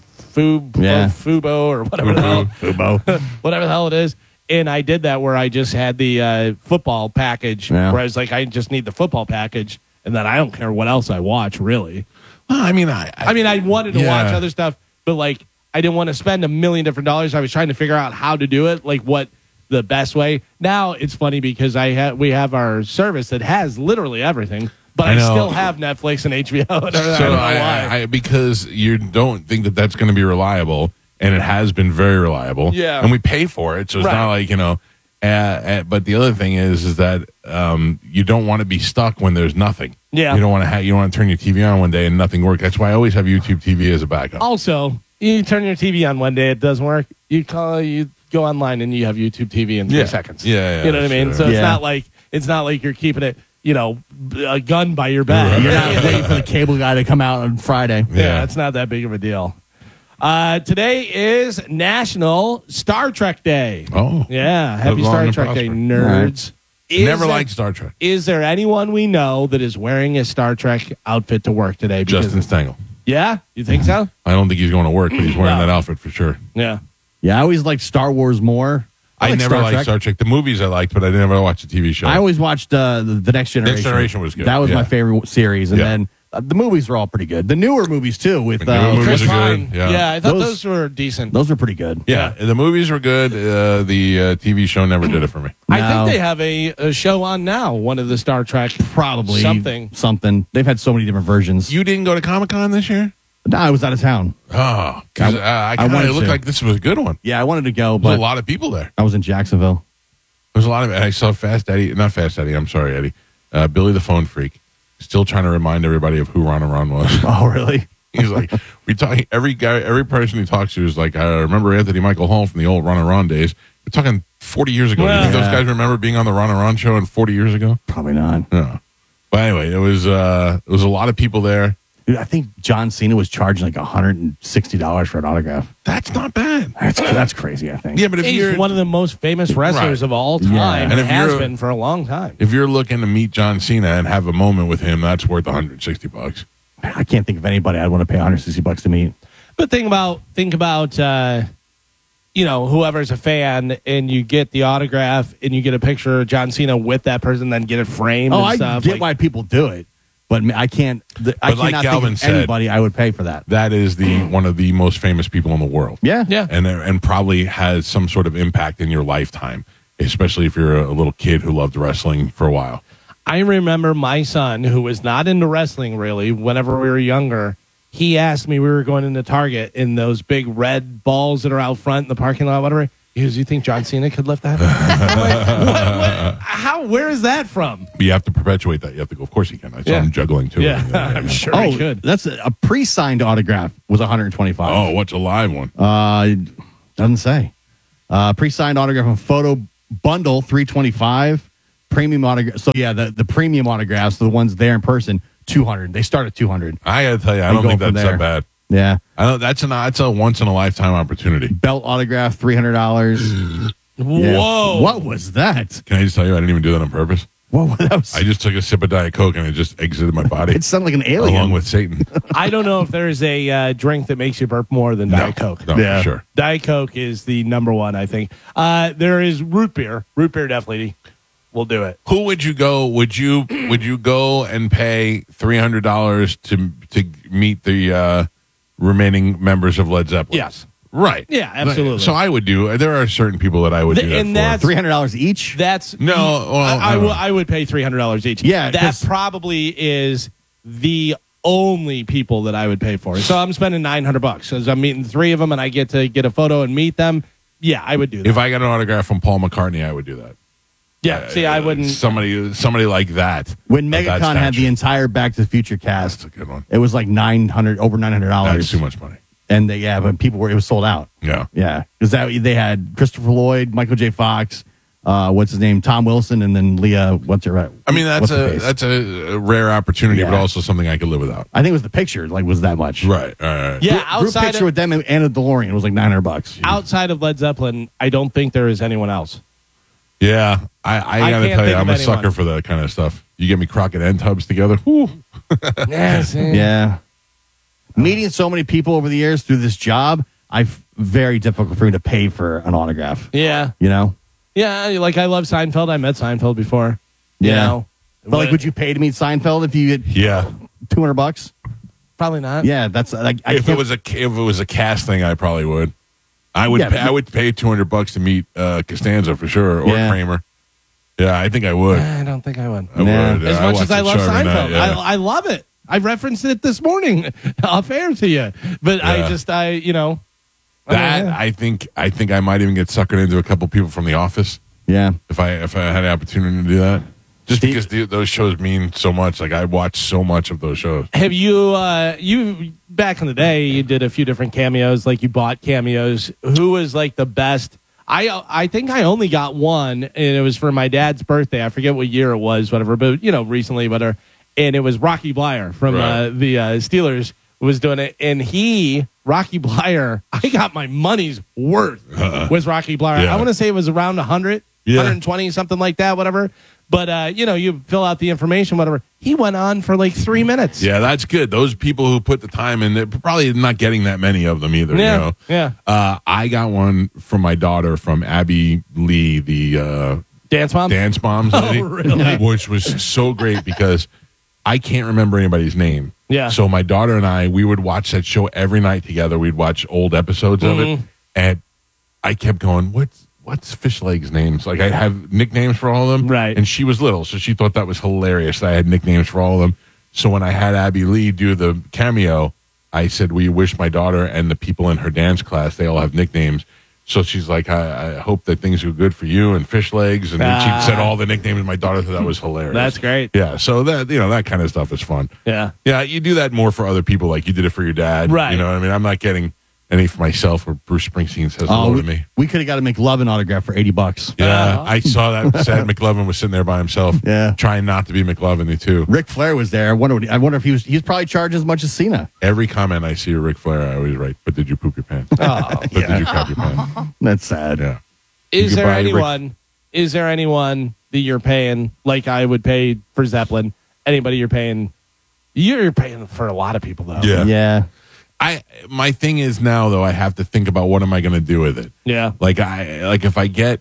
B: Fub,
D: Yeah.
B: Fubo or whatever the hell,
D: Fubo.
B: whatever the hell it is. And I did that where I just had the uh, football package,
D: Yeah.
B: where I was like, I just need the football package, and then I don't care what else I watch, really.
C: Well, I mean, I,
B: I mean, I wanted to
C: Yeah.
B: watch other stuff, but like, I didn't want to spend a million different dollars. I was trying to figure out how to do it, like what the best way. Now it's funny because I have we have our service that has literally everything, but
C: I
B: I,
C: know.
B: still have Netflix and H B O. And everything. I
C: So
B: don't know
C: I,
B: why.
C: I, because you don't think that that's going to be reliable, and it has been very reliable.
B: Yeah.
C: and we pay for it, so it's
B: Right.
C: not like you know. Uh, uh, but the other thing is, is that um, you don't want to be stuck when there's nothing.
B: Yeah.
C: you don't want to. Ha- you don't want to turn your T V on one day and nothing works. That's why I always have YouTube T V as a backup.
B: Also, you turn your T V on one day, it doesn't work. You call, you go online, and you have YouTube T V in three
C: Yeah.
B: seconds.
C: Yeah, yeah,
B: you know what I mean.
C: sure.
B: So it's
D: Yeah.
B: not like it's not like you're keeping it, you know, a gun by your back.
C: Right.
D: You're
B: Yeah.
D: not waiting for the cable guy to come out on Friday.
B: Yeah,
C: Yeah.
B: it's not that big of a deal. Uh, today is National Star Trek Day.
C: Oh,
B: Yeah, happy
C: Live long
B: Star
C: and
B: Trek Day,
C: prosper.
B: nerds. Is
C: never
B: there-
C: liked Star Trek.
B: Is there anyone we know that is wearing a Star Trek outfit to work today? Because-
C: Justin Stengel.
B: Yeah, you think so?
C: I don't think he's going to work, but he's wearing
B: No.
C: that outfit for sure.
B: Yeah.
D: Yeah, I always liked Star Wars more.
C: I,
D: like
C: never
D: Star
C: liked
D: Trek.
C: Star Trek. The movies I liked, but I never watched the T V show.
D: I always watched uh, the, the Next Generation.
C: Generation was good,
D: That was
C: yeah.
D: my favorite series. And
C: Yeah.
D: then uh, the movies were all pretty good. The newer movies, too, with
C: The newer
D: uh,
C: movies
B: Chris
C: are
B: Pine.
C: good, yeah.
B: I thought
D: Those-
B: those, were decent.
D: those were pretty good.
C: yeah, the movies were good. Uh, the uh, T V show never did it for me.
B: I
D: No.
B: think they have a, a show on now, one of the Star Trek.
D: Probably
B: Something.
D: Something. They've had so many different versions.
C: You didn't go to Comic Con this year?
D: no, I was out of town.
C: Oh, because
D: I-
C: uh, I,
D: I
C: kind
D: wanted
C: of looked
D: to.
C: like this was a good one.
D: Yeah, I wanted to go,
C: There's a
D: but
C: lot of people there.
D: I was in Jacksonville.
C: There's a lot of. I saw Fast Eddie, not Fast Eddie. I'm sorry, Eddie. Uh, Billy the Phone Freak, still trying to remind everybody of who Ron and Ron was.
D: Oh, really?
C: He's like, we talk. Every guy, every person he talks to is like, I remember Anthony Michael Hall from the old Ron and Ron days. We're talking forty years ago.
B: Well,
C: you think those
D: yeah.
C: guys remember being on the Ron and Ron show in forty years ago?
D: Probably not.
C: No. But anyway, it was uh, it was a lot of people there.
D: Dude, I think John Cena was charging like one hundred sixty dollars for an autograph.
C: That's not bad.
D: That's that's crazy, I think.
C: Yeah, but if
B: He's
C: you're
B: one of the most famous wrestlers
C: Right.
B: of all
D: Yeah.
B: time,
C: And
B: and
C: if
B: has
C: you're-
B: been for a long time.
C: if you're looking to meet John Cena and have a moment with him, that's worth one hundred sixty bucks.
D: I can't think of anybody I'd want to pay one hundred sixty bucks to meet.
B: But think about think about uh, you know, whoever's a fan, and you get the autograph, and you get a picture of John Cena with that person, then get it framed
D: Oh,
B: and
D: I
B: stuff.
D: get
B: like-
D: why people do it, but I can't. th- I
C: But like
D: cannot
C: Galvin
D: think of
C: said-
D: anybody I would pay for that.
C: That is the one of the most famous people in the world.
D: Yeah,
B: Yeah.
C: and and probably has some sort of impact in your lifetime, especially if you're a, a little kid who loved wrestling for a while.
B: I remember my son, who was not into wrestling really, whenever we were younger, he asked me, we were going into Target, in those big red balls that are out front in the parking lot, whatever. You, you think John Cena could lift that? Like, what, what, how? Where is that from?
C: But you have to perpetuate that. You have to go. Of course, you can. I saw
B: Yeah.
C: him juggling too.
B: Yeah, I'm sure
D: Oh,
B: he could.
D: that's a, a pre-signed autograph was one hundred twenty-five.
C: Oh, what's a live one?
D: Uh, doesn't say. Uh, pre-signed autograph and photo bundle three twenty-five. Premium autograph. So yeah, the, the premium autographs, the ones there in person, two hundred. They start at two hundred.
C: I gotta tell you, I
D: We
C: don't
D: go
C: think
D: from
C: that's
D: there.
C: that bad.
D: Yeah.
C: I don't. That's an. That's a once in a lifetime opportunity.
D: Belt autograph, three hundred dollars.
B: Whoa!
D: What was that?
C: Can I just tell you, I didn't even do that on purpose.
D: Whoa, that was.
C: I just took a sip of Diet Coke and it just exited my body,
D: it sounded like an alien.
C: along with Satan.
B: I don't know if there's a uh, drink that makes you burp more than Diet
C: no,
B: Coke.
C: No,
D: Yeah.
C: for sure.
B: Diet Coke is the number one, I think. Uh, there is root beer. Root beer definitely will do it.
C: Who would you go? Would you would you go and pay three hundred dollars to to meet the uh, remaining members of Led Zeppelin?
B: Yes.
C: Right.
B: Yeah, absolutely.
C: So I would do. There are certain people that I would
B: The-
C: do that
B: and
C: for.
B: that's-
D: three hundred dollars each?
B: That's
C: No, well,
B: I, I,
C: uh,
B: will- I would pay three hundred dollars each.
D: Yeah,
B: that
D: 'cause-
B: probably is the only people that I would pay for. So I'm spending nine hundred bucks because I'm meeting three of them and I get to get a photo and meet them. Yeah, I would do that.
C: If I got an autograph from Paul McCartney, I would do that.
B: yeah, see, I
C: Uh,
B: wouldn't.
C: Somebody, somebody like that.
D: When
C: of that
D: MegaCon had the
C: stature.
D: entire Back to the Future cast,
C: That's a good one.
D: it was like nine hundred, over nine hundred
C: That's
D: dollars.
C: too much money.
D: And they, yeah, but people were, it was sold out.
C: Yeah.
D: Yeah, because that they had Christopher Lloyd, Michael J. Fox, uh, what's his name, Tom Wilson, and then Leah. What's her?
C: I mean, that's
D: what's her
C: a
D: face?
C: that's a rare opportunity, but
D: Yeah.
C: also something I could live without.
D: I think it was the picture. Like, was that much?
C: Right. All right.
B: Yeah,
D: Group
B: outside
D: picture
B: of,
D: with them and a DeLorean was like nine hundred bucks.
B: outside of Led Zeppelin, I don't think there is anyone else.
C: Yeah. I, I,
B: I
C: gotta
B: can't
C: tell you,
B: think
C: I'm
B: of
C: a
B: anyone.
C: sucker for that kind of stuff. You get me Crockett and Tubbs together. Whew.
B: Yes.
D: Yeah. Meeting so many people over the years through this job, I very difficult for me to pay for an autograph.
B: Yeah.
D: You know,
B: Yeah. Like I love Seinfeld. I met Seinfeld before. You
D: Yeah.
B: know?
D: but like, would you pay to meet Seinfeld if you get
C: Yeah.
D: two hundred bucks?
B: Probably not.
D: Yeah, that's like I
C: If it
D: can't-
C: was a if it was a cast thing, I probably would. I would
D: Yeah,
C: pay,
D: but-
C: I would pay two hundred bucks to meet uh, Costanza for sure, or
D: Yeah.
C: Kramer. Yeah, I think I would.
B: I don't think I would.
C: I
D: Yeah.
C: would.
B: As
C: I
B: much
C: watch
B: as I
C: that
B: love
C: show every
B: Seinfeld,
C: night, yeah.
B: I, I love it. I referenced it this morning off air to you, but I
C: Yeah.
B: just, I, you know,
C: that
B: uh,
C: I think I think I might even get suckered into a couple people from The Office
D: yeah.
C: if I if I had the opportunity to do that. Just
D: Steve-
C: because the, those shows mean so much. Like I watch so much of those shows.
B: have you, uh, you back in the day, you did a few different cameos, like you bought cameos. Who was like the best? I, I think I only got one, and it was for my dad's birthday. I forget what year it was, whatever, but you know, recently, whatever. And it was Rocky Blyer from
C: Right.
B: uh, the uh, Steelers was doing it, and he, Rocky Blyer, I got my money's worth with Rocky Blyer.
C: Yeah.
B: I want to say it was around one hundred,
C: Yeah.
B: one twenty, something like that, whatever. But uh, you know, you fill out the information, whatever. He went on for like three minutes.
C: Yeah, that's good. Those people who put the time in, they're probably not getting that many of them either.
B: Yeah,
C: You know?
B: yeah.
C: Uh, I got one from my daughter from Abby Lee, the uh,
B: Dance Mom.
C: Dance Moms lady,
B: Oh, really?
C: which was so great because I can't remember anybody's name.
B: Yeah.
C: So my daughter and I, we would watch that show every night together. We'd watch old episodes of
B: Mm-hmm.
C: it, and I kept going, "What's what's Fish Legs' names?" Like I have nicknames for all of them,
B: Right.
C: And she was little, so she thought that was hilarious that I had nicknames for all of them. So when I had Abby Lee do the cameo, I said, "We wish my daughter and the people in her dance class they all have nicknames." So she's like, I, I hope that things go good for you and Fish Legs. And then
B: Ah.
C: she said all the nicknames. My daughter thought that was hilarious.
B: That's great.
C: Yeah. So that, you know, that kind of stuff is fun.
B: Yeah.
C: Yeah. You do that more for other people. Like you did it for your dad.
B: Right.
C: You know what I mean? I'm not getting any for myself where Bruce Springsteen says
D: Oh,
C: hello
D: we,
C: to me.
D: we could have got a McLovin autograph for eighty bucks.
C: Yeah.
B: Uh,
C: I saw that sad McLovin was sitting there by himself.
D: Yeah.
C: Trying not to be McLovin too.
D: Ric Flair was there. I wonder. What, I wonder if he was. He's probably charged as much as Cena.
C: Every comment I see of Ric Flair, I always write, but did you poop your pants?
B: Oh,
C: But did you crap your pants?
D: That's sad.
C: Yeah.
B: Is
C: You
B: there
C: could buy Rick-
B: anyone? Is there anyone that you're paying like I would pay for Zeppelin? Anybody you're paying? You're paying for a lot of people though.
C: Yeah.
D: Yeah.
C: I my thing is now though I have to think about what am I going to do with it.
B: Yeah.
C: Like I like if I get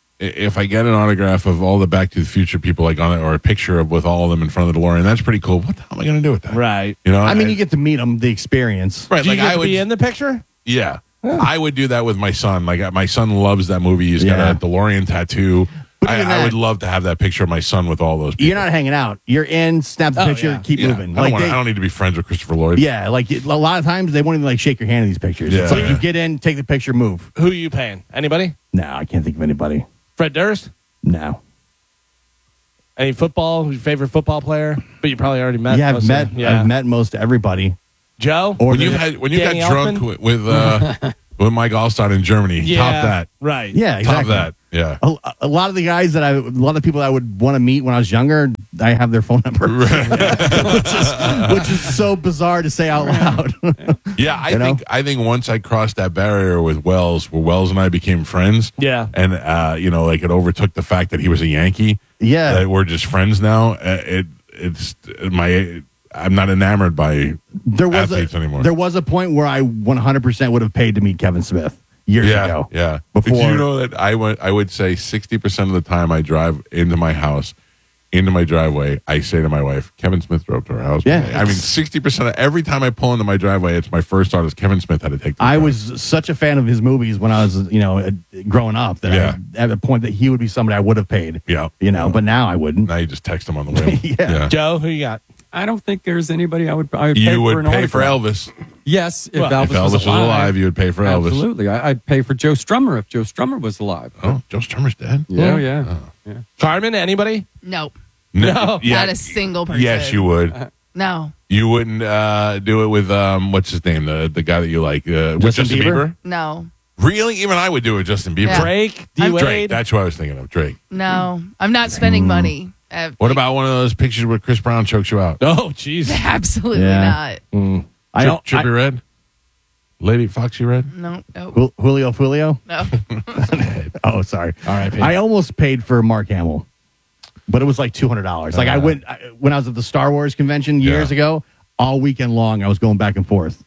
C: if I get an autograph of all the Back to the Future people like on it or a picture of with all of them in front of the DeLorean, that's pretty cool. What the hell am I going to do with that?
B: Right.
C: You know,
D: I mean, you get to meet them, the experience.
C: right.
B: Do you
C: Like
B: get
C: I
B: to
C: would,
B: be in the picture?
C: yeah, I would do that with my son. Like my son loves that movie. He's
D: Yeah.
C: got a DeLorean tattoo.
D: But
C: I,
D: even
C: I
D: that-
C: would love to have that picture of my son with all those people.
D: You're not hanging out. You're in, snap the
B: Oh,
D: picture,
B: yeah.
D: keep
C: Yeah.
D: moving.
C: I don't,
D: Like
C: wanna,
D: they-
C: I don't need to be friends with Christopher Lloyd.
D: yeah, like a lot of times they won't even like shake your hand in these pictures. It's
C: Yeah.
D: like you get in, take the picture, move.
B: Who are you paying? Anybody?
D: No, I can't think of anybody.
B: Fred Durst?
D: No.
B: Any football? Your favorite football player? But you probably already met.
D: Yeah,
B: most
D: I've
B: of
D: met.
B: them. Yeah.
D: I've met most everybody.
B: Joe.
D: Or
C: When you
D: the-
C: had when you
B: Danny
C: got drunk
B: Elfman?
C: with with, uh, with Mike Allstott in Germany,
B: Yeah.
C: top that,
B: Right.
D: Yeah, exactly.
C: top that, yeah.
D: A, a lot of the guys that I, a lot of people I would want to meet when I was younger, I have their phone number, which is which is so bizarre to say out loud.
C: Yeah, I
D: You know?
C: think I think once I crossed that barrier with Wells, where Wells and I became friends,
B: Yeah.
C: and uh, you know, like it overtook the fact that he was a Yankee.
D: Yeah.
C: that we're just friends now. Uh, it it's my I'm not enamored by
D: there was
C: athletes
D: a,
C: anymore.
D: There was a point where I one hundred percent would have paid to meet Kevin Smith years
C: yeah,
D: ago.
C: yeah.
D: Before
C: Did you know that I went? I would say sixty percent of the time I drive into my house, into my driveway, I say to my wife, "Kevin Smith drove to our house."
D: Yeah,
C: today." I mean,
D: it's-
C: sixty percent of every time I pull into my driveway, it's my first thought is Kevin Smith had to take. The
D: I
C: drive.
D: was such a fan of his movies when I was, you know, uh, growing up that
C: Yeah.
D: I, at a point that he would be somebody I would have paid.
C: Yeah.
D: You know, but now I wouldn't.
C: Now you just text him on the way.
D: Yeah.
B: Joe, who you got?
H: I don't think there's anybody I would. I would pay
C: You
H: for
C: would
H: an
C: pay for
H: autograph.
C: Elvis.
H: Yes, if
B: Well,
H: Elvis,
C: If Elvis
H: was,
C: was
H: alive,
C: alive, you would pay for Elvis.
H: Absolutely, I, I'd pay for Joe Strummer if Joe Strummer was alive.
C: Oh, Joe Strummer's dead.
H: Yeah, yeah, yeah.
B: Carmen, anybody?
E: Nope.
B: No,
E: Not a single person.
C: Yes, you would.
E: No.
C: You wouldn't uh, do it with um, what's his name, the the guy that you like, uh, with
D: Justin
C: Justin Bieber?
D: Bieber?
E: No.
C: Really? Even I would do it with Justin Bieber.
E: Yeah.
B: Drake? D
E: I'm-
C: Drake.
B: Wade?
C: That's who I was thinking of. Drake.
E: No. I'm not spending money. Uh,
C: What about one of those pictures where Chris Brown chokes you out?
B: Oh, jeez.
E: Absolutely
D: Yeah.
E: not.
D: I
C: Chip,
D: don't.
C: Chippy
D: I,
C: Red? Lady Foxy Red?
E: No. No.
D: Jul- Julio Julio.
E: No.
D: Oh, sorry.
B: All right.
D: I almost paid for Mark Hamill, but it was like two hundred dollars. Like I went I, when I was at the Star Wars convention years
C: Yeah.
D: ago. All weekend long, I was going back and forth.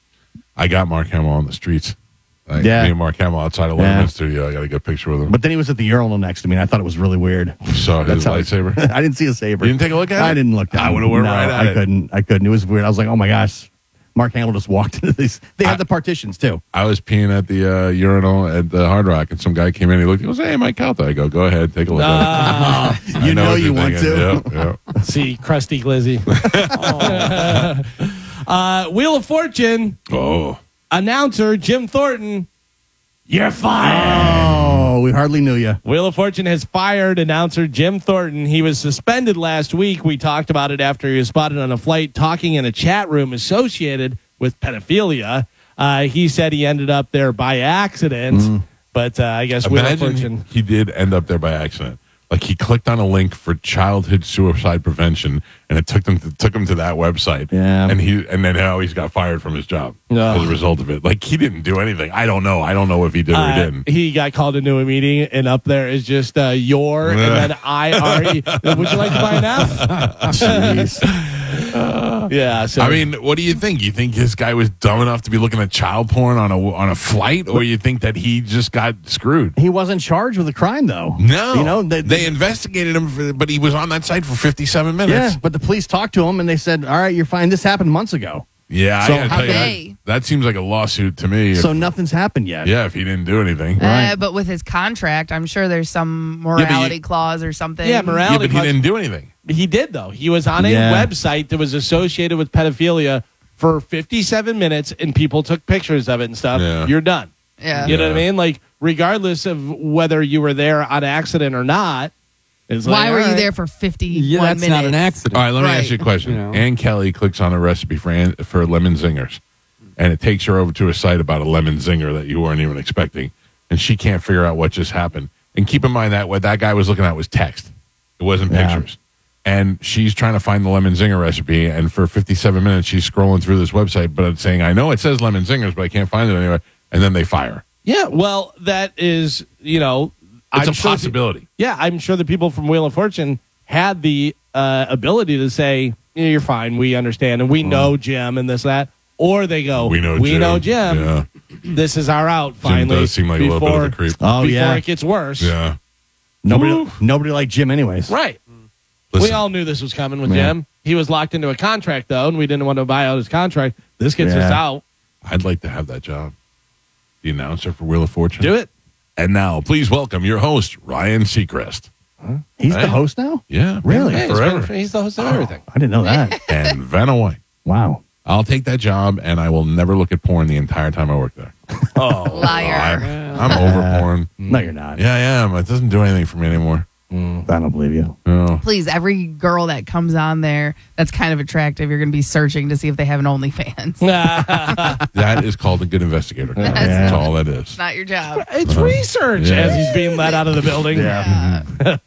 C: I got Mark Hamill on the streets. Like,
D: Yeah.
C: Me and Mark Hamill outside of
D: Yeah.
C: Letterman Studio. I got a good picture with him.
D: But then he was at the urinal next to me, and I thought it was really weird.
C: You saw his
D: That's how-
C: lightsaber?
D: I didn't see a saber.
C: You didn't take a look at it?
D: I didn't look down.
C: I would've went
D: No,
C: right at
D: I
C: it.
D: couldn't. I couldn't. It was weird. I was like, oh my gosh. Mark Hamill just walked into these. They had
C: I-
D: the partitions too.
C: I was peeing at the uh, urinal at the Hard Rock, and some guy came in. He looked. He goes, "Hey, Mike Calta." I go, "Go ahead, take a look." at it. I
D: You know
C: what
D: you
C: you're
D: want
C: thinking.
D: to.
C: Yeah, yeah.
B: See, crusty glizzy. uh, Wheel of Fortune
C: Oh,
B: announcer Jim Thornton. You're fired.
D: Oh, we hardly knew you.
B: Wheel of Fortune has fired announcer Jim Thornton. He was suspended last week. We talked about it after he was spotted on a flight talking in a chat room associated with pedophilia. Uh, he said he ended up there by accident, but uh, I guess Wheel of
C: imagine
B: Fortune.
C: he did end up there by accident. Like he clicked on a link for childhood suicide prevention, and it took them to, took him to that website.
D: Yeah.
C: and he and then now he's got fired from his job
B: No.
C: as a result of it. Like he didn't do anything. I don't know. I don't know if he did or he
B: Uh,
C: didn't.
B: he got called into a meeting, and up there is just uh, your and then I R E. Would you like to buy an F? Yeah. So
C: I mean, what do you think? You think this guy was dumb enough to be looking at child porn on a on a flight, or you think that he just got screwed?
D: He wasn't charged with a crime though.
C: No,
D: You know, they,
C: they investigated him, for, but he was on that site for fifty-seven minutes.
D: yeah, but the police talked to him and they said, "All right, you're fine. This happened months ago,
C: Yeah,
D: So
C: I gotta
D: how
C: tell you,
E: they-
C: that, that seems like a lawsuit to me. If-
D: so nothing's happened yet."
C: yeah, if he didn't do anything.
E: Uh, but with his contract, I'm sure there's some morality clause or something.
B: yeah,
C: Yeah,
B: morality.
C: but he
B: clause-
C: didn't do anything.
B: He did, though. He was on a
D: Yeah.
B: website that was associated with pedophilia for fifty-seven minutes, and people took pictures of it and stuff.
C: Yeah.
B: You're done.
E: Yeah.
B: You know what I
C: Yeah.
B: mean? Like, regardless of whether you were there on accident or not. It's
E: Why
B: like,
E: were
B: all
E: you
B: right.
E: there for fifty-one
H: Yeah, that's
E: minutes?
H: not an accident.
C: All right, let me
E: Right.
C: ask you a question.
H: You know.
C: Ann Kelly clicks on a recipe for Ann, for lemon zingers, and it takes her over to a site about a lemon zinger that you weren't even expecting, and she can't figure out what just happened. And keep in mind that what that guy was looking at was text; it wasn't
D: Yeah.
C: pictures. And she's trying to find the lemon zinger recipe, and for fifty-seven minutes she's scrolling through this website, but it's saying, "I know it says lemon zingers, but I can't find it anywhere." And then they fire.
B: Yeah, well, that is, you know.
C: It's
B: I'm
C: a
B: sure the-
C: possibility.
B: yeah, I'm sure the people from Wheel of Fortune had the uh, ability to say, yeah, you're fine, we understand, and we know Jim and this, that. Or they go,
C: We know
B: we
C: Jim.
B: know Jim.
C: Yeah.
B: This is our out,
C: Jim
B: finally.
C: does seem like a little bit of a creep.
D: Oh,
B: before
D: yeah.
B: it gets worse.
C: Yeah.
D: Nobody, nobody liked Jim, anyways.
B: Right.
C: Listen,
B: We all knew this was coming with
D: Yeah.
B: Jim. He was locked into a contract, though, and we didn't want to buy out his contract. This gets us
D: Yeah.
B: out.
C: I'd like to have that job. The announcer for Wheel of Fortune.
B: Do it.
C: And now, please welcome your host, Ryan Seacrest.
D: He's
C: Hey.
D: the host now?
C: Yeah.
D: Really?
B: Yeah, he's
C: Forever.
B: been- he's the host of everything.
D: I didn't know that.
C: And Vanna White.
D: Wow.
C: I'll take that job, and I will never look at porn the entire time I work there.
B: Oh,
E: Liar.
C: I, I'm over porn.
D: No, you're not.
C: Yeah, I am. It doesn't do anything for me anymore.
D: I don't believe you.
C: No.
E: Please, every girl that comes on there that's kind of attractive, you're going to be searching to see if they have an OnlyFans.
C: That is called a good investigator. That's all that is.
E: Not your job.
B: it's research
C: Yeah.
B: as he's being let out of the building.
D: Yeah.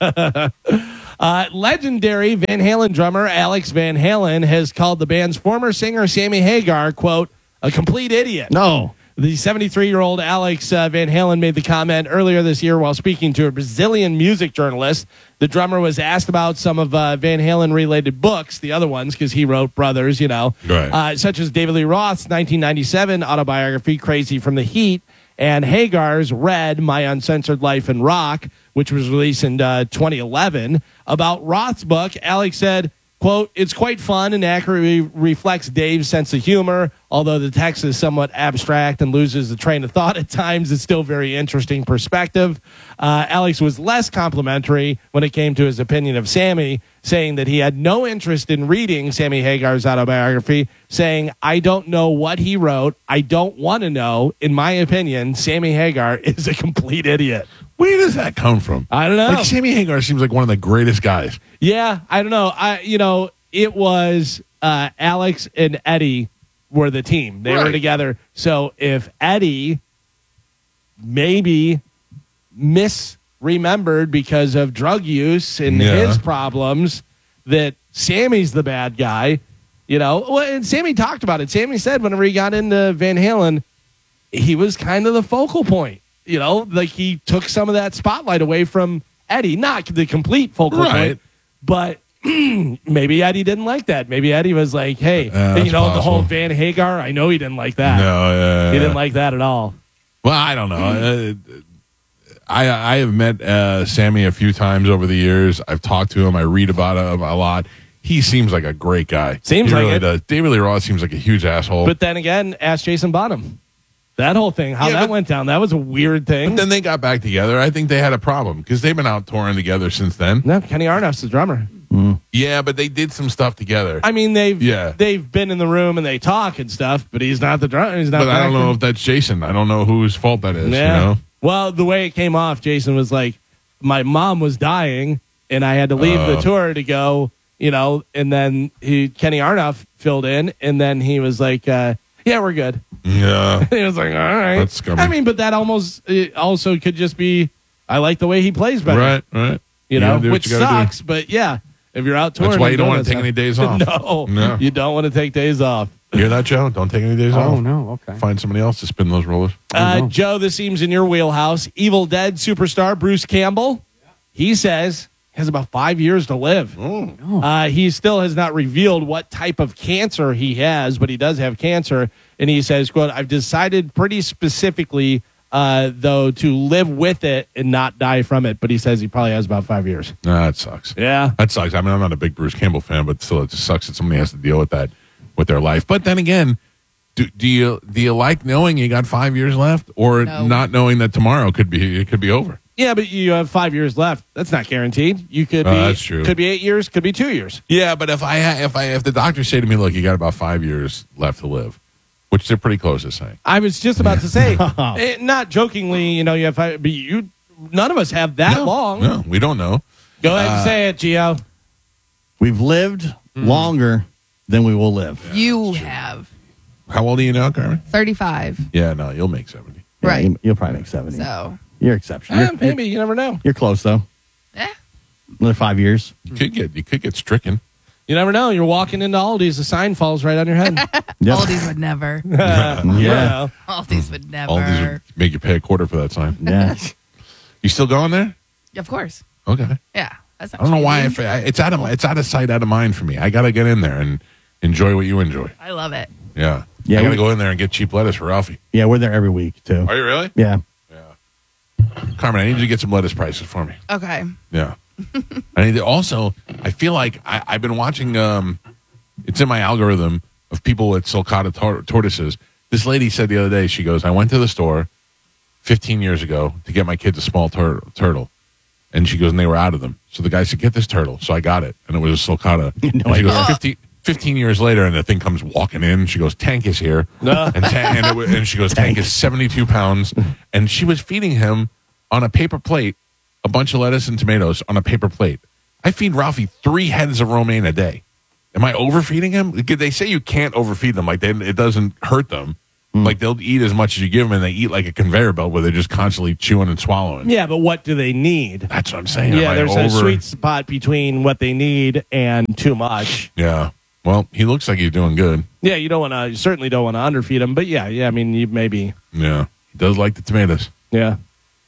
B: Uh, legendary Van Halen drummer Alex Van Halen has called the band's former singer Sammy Hagar, quote, a complete idiot.
D: No.
B: The seventy-three-year-old Alex uh, Van Halen made the comment earlier this year while speaking to a Brazilian music journalist. The drummer was asked about some of uh, Van Halen-related books, the other ones, because he wrote Brothers, you know,
C: Right.
B: uh, such as David Lee Roth's nineteen ninety-seven autobiography, Crazy from the Heat, and Hagar's Red, My Uncensored Life in Rock, which was released in uh, twenty eleven. About Roth's book, Alex said, quote, it's quite fun and accurately reflects Dave's sense of humor. Although the text is somewhat abstract and loses the train of thought at times, it's still very interesting perspective. Uh, Alex was less complimentary when it came to his opinion of Sammy, saying that he had no interest in reading Sammy Hagar's autobiography, saying, I don't know what he wrote. I don't want to know. In my opinion, Sammy Hagar is a complete idiot.
C: Where does that come from?
B: I don't know.
C: Like, Sammy Hagar seems like one of the greatest guys.
B: Yeah, I don't know. I you know, it was uh, Alex and Eddie were the team. They were
C: Right.
B: together. So if Eddie maybe misremembered because of drug use and
C: Yeah.
B: his problems that Sammy's the bad guy, you know. Well, and Sammy talked about it. Sammy said whenever he got into Van Halen, he was kind of the focal point. You know, like he took some of that spotlight away from Eddie, not the complete focal
C: Right.
B: point, but maybe Eddie didn't like that. Maybe Eddie was like, hey,
C: Uh,
B: you
C: that's
B: know, the whole
C: possible.
B: Van Hagar, I know he didn't like that.
C: No, yeah,
B: He
C: yeah.
B: didn't like that at all.
C: Well, I don't know. Uh, I I have met uh, Sammy a few times over the years. I've talked to him. I read about him a lot. He seems like a great guy.
B: Seems
C: he
B: like
C: really
B: it.
C: does. David Lee Roth seems like a huge asshole.
B: But then again, ask Jason Bonham. That whole thing, how
C: Yeah,
B: that
C: but-
B: went down, that was a weird thing.
C: But then they got back together. I think they had a problem because they've been out touring together since then.
B: no, Kenny Arnoff's the drummer.
C: Yeah, but they did some stuff together.
B: I mean, they've
C: Yeah.
B: they've been in the room and they talk and stuff, but he's not the drummer. He's not.
C: but I don't
B: back
C: know
B: there.
C: if that's Jason. I don't know whose fault that is.
B: Yeah.
C: You know?
B: Well, the way it came off, Jason was like, my mom was dying and I had to leave the
C: Oh.
B: tour to go, you know, and then he Kenny Arnoff filled in and then he was like, uh, yeah, we're good.
C: Yeah.
B: He was like, all right.
C: That's scummy.
B: I mean, but that almost it also could just be, I like the way he plays better.
C: Right, right.
B: You
C: gotta
B: know,
C: do what
B: which
C: you gotta do.
B: sucks, but yeah, if you're out touring.
C: That's why
B: and
C: you don't
B: doing
C: want to
B: that
C: take any days
B: stuff-
C: off.
B: No,
C: No.
B: you don't want to take days off.
C: You hear that, Joe? Don't take any days
H: Oh,
C: off.
H: no. Okay.
C: Find somebody else to spin those rollers.
B: Uh,
H: no.
B: Joe, this seems in your wheelhouse. Evil Dead superstar Bruce Campbell, he says, has about five years to live. Uh, he still has not revealed what type of cancer he has, but he does have cancer. And he says, quote, I've decided pretty specifically, uh, though, to live with it and not die from it. But he says he probably has about five years.
C: Nah, that sucks.
B: Yeah.
C: That sucks. I mean, I'm not a big Bruce Campbell fan, but still, it just sucks that somebody has to deal with that with their life. But then again, do, do you do you like knowing you got five years left, or
E: No.
C: not knowing that tomorrow could be it could be over?
B: Yeah, but you have five years left. That's not guaranteed. You could
C: Oh,
B: be.
C: that's true.
B: Could be eight years. Could be two years.
C: Yeah, but if I ha- if I if the doctors say to me, look, you got about five years left to live, which they're pretty close to saying.
B: I was just about to say, eh, not jokingly, you know, you have five, but you, none of us have that
C: no,
B: long.
C: No, we don't know.
B: Go ahead
C: Uh,
B: and say it, Gio.
D: We've lived longer than we will live.
E: you have
C: How old are you now, Carmen?
E: thirty-five.
C: Yeah, no, you'll make seventy.
D: Yeah,
E: Right.
D: you, you'll probably make seventy.
E: So,
D: You're exceptional.
B: Eh,
D: You're,
B: maybe you never know.
D: you're close though.
E: eh.
D: Another five years.
C: You could get you could get stricken.
B: You never know. You're walking into Aldi's, the sign falls right on your head.
D: Yep.
E: Aldi's would never.
D: Yeah.
E: Aldi's would never.
C: All these would make you pay a quarter for that sign.
D: Yeah.
C: You still going there?
E: Of course.
C: Okay.
E: Yeah. That's not
C: I don't know why.
E: cheating.
C: If, it's out of it's out of sight, out of mind for me. I got to get in there and enjoy what you enjoy.
E: I love it.
C: Yeah.
D: Yeah,
C: I got to
D: we-
C: go in there and get cheap lettuce for Ralphie.
D: Yeah, we're there every week too.
C: Are you really?
D: Yeah.
C: Carmen, I need you to get some lettuce prices for me.
E: Okay.
C: Yeah. I need to also, I feel like I, I've been watching, um, it's in my algorithm of people with sulcata tor- tortoises. This lady said the other day, she goes, I went to the store fifteen years ago to get my kids a small tur- turtle. And she goes, and they were out of them. So the guy said, "Get this turtle." So I got it, and it was a sulcata.
D: No
C: and she goes,
D: idea.
C: fifty, fifteen years later, and the thing comes walking in. She goes, "Tank is here," and, Tank, and, it, wa- and she goes, "Tank is seventy-two pounds," and she was feeding him on a paper plate a bunch of lettuce and tomatoes on a paper plate. I feed Ralphie three heads of romaine a day. Am I overfeeding him? They say you can't overfeed them. Like they, it doesn't hurt them.
B: Mm.
C: Like they'll eat as much as you give them, and they eat like a conveyor belt where they're just constantly chewing and swallowing.
B: Yeah, but what do they need?
C: That's what I'm saying. Am
B: Yeah,
C: I
B: there's a
C: over-
B: sweet spot between what they need and too much.
C: Yeah. Well, he looks like he's doing good.
B: Yeah, you don't want to. You certainly don't want to underfeed them. But yeah, yeah. I mean, you maybe.
C: Yeah. He does like the tomatoes.
B: Yeah.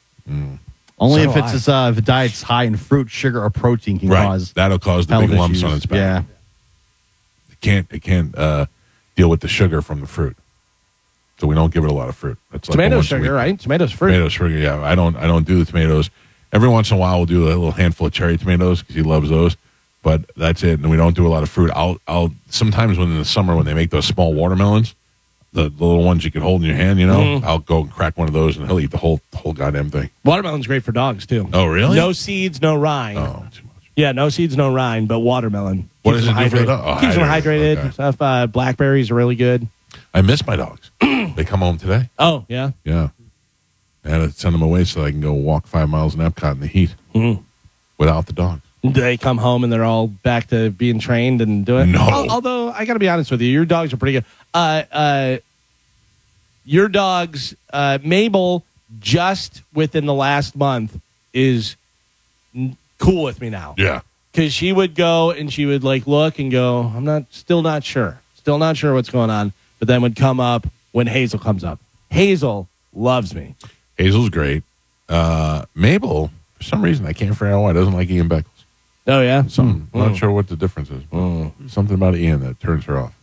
D: Only
B: So
D: if
B: do
D: it's
B: I.
D: just, uh, if a diet's high in fruit, sugar, or protein can cause
C: That'll cause the
D: health
C: big lumps
D: issues.
C: on its back.
D: Yeah.
C: It can't it can't uh, deal with the sugar from the fruit. So we don't give it a lot of fruit. That's like a
B: Tomato
C: once a
B: sugar,
C: week-
B: right? Tomatoes fruit.
C: Tomato sugar, yeah. I don't I don't do the tomatoes. Every once in a while we'll do a little handful of cherry tomatoes because he loves those. But that's it. And we don't do a lot of fruit. I'll I'll sometimes when in the summer when they make those small watermelons, the, the little ones you can hold in your hand, you know,
B: Mhm.
C: I'll go and crack one of those and he'll eat the whole the whole goddamn thing.
B: Watermelon's great for dogs too.
C: Oh really?
B: No seeds, no rind.
C: Oh, too much.
B: Yeah, no seeds, no rind, but watermelon.
C: What
B: Keeps
C: does
B: them
C: it do for the
B: hydrated.
C: dog? Oh,
B: Keeps them
C: hydrated.
B: hydrated.
C: Okay.
B: Stuff. Uh, blackberries are really good.
C: I miss my dogs. They come home today.
B: Oh yeah.
C: Yeah. I had to send them away so I can go walk five miles in Epcot in the heat
B: Mhm.
C: without the dogs.
B: They come home and they're all back to being trained and do it.
C: No.
B: Al- Although I got to be honest with you, your dogs are pretty good. Uh, uh, your dogs, uh, Mabel, just within the last month is n- cool with me now
C: Yeah.
B: because she would go and she would like look and go, I'm not, still not sure, still not sure what's going on. But then would come up when Hazel comes up. Hazel loves me.
C: Hazel's great. Uh, Mabel, for some reason, I can't figure out why, doesn't like Ian Beckles.
B: Oh yeah,
C: Something. I'm
B: Mm.
C: not sure what the difference is. but Something about Ian that turns her off.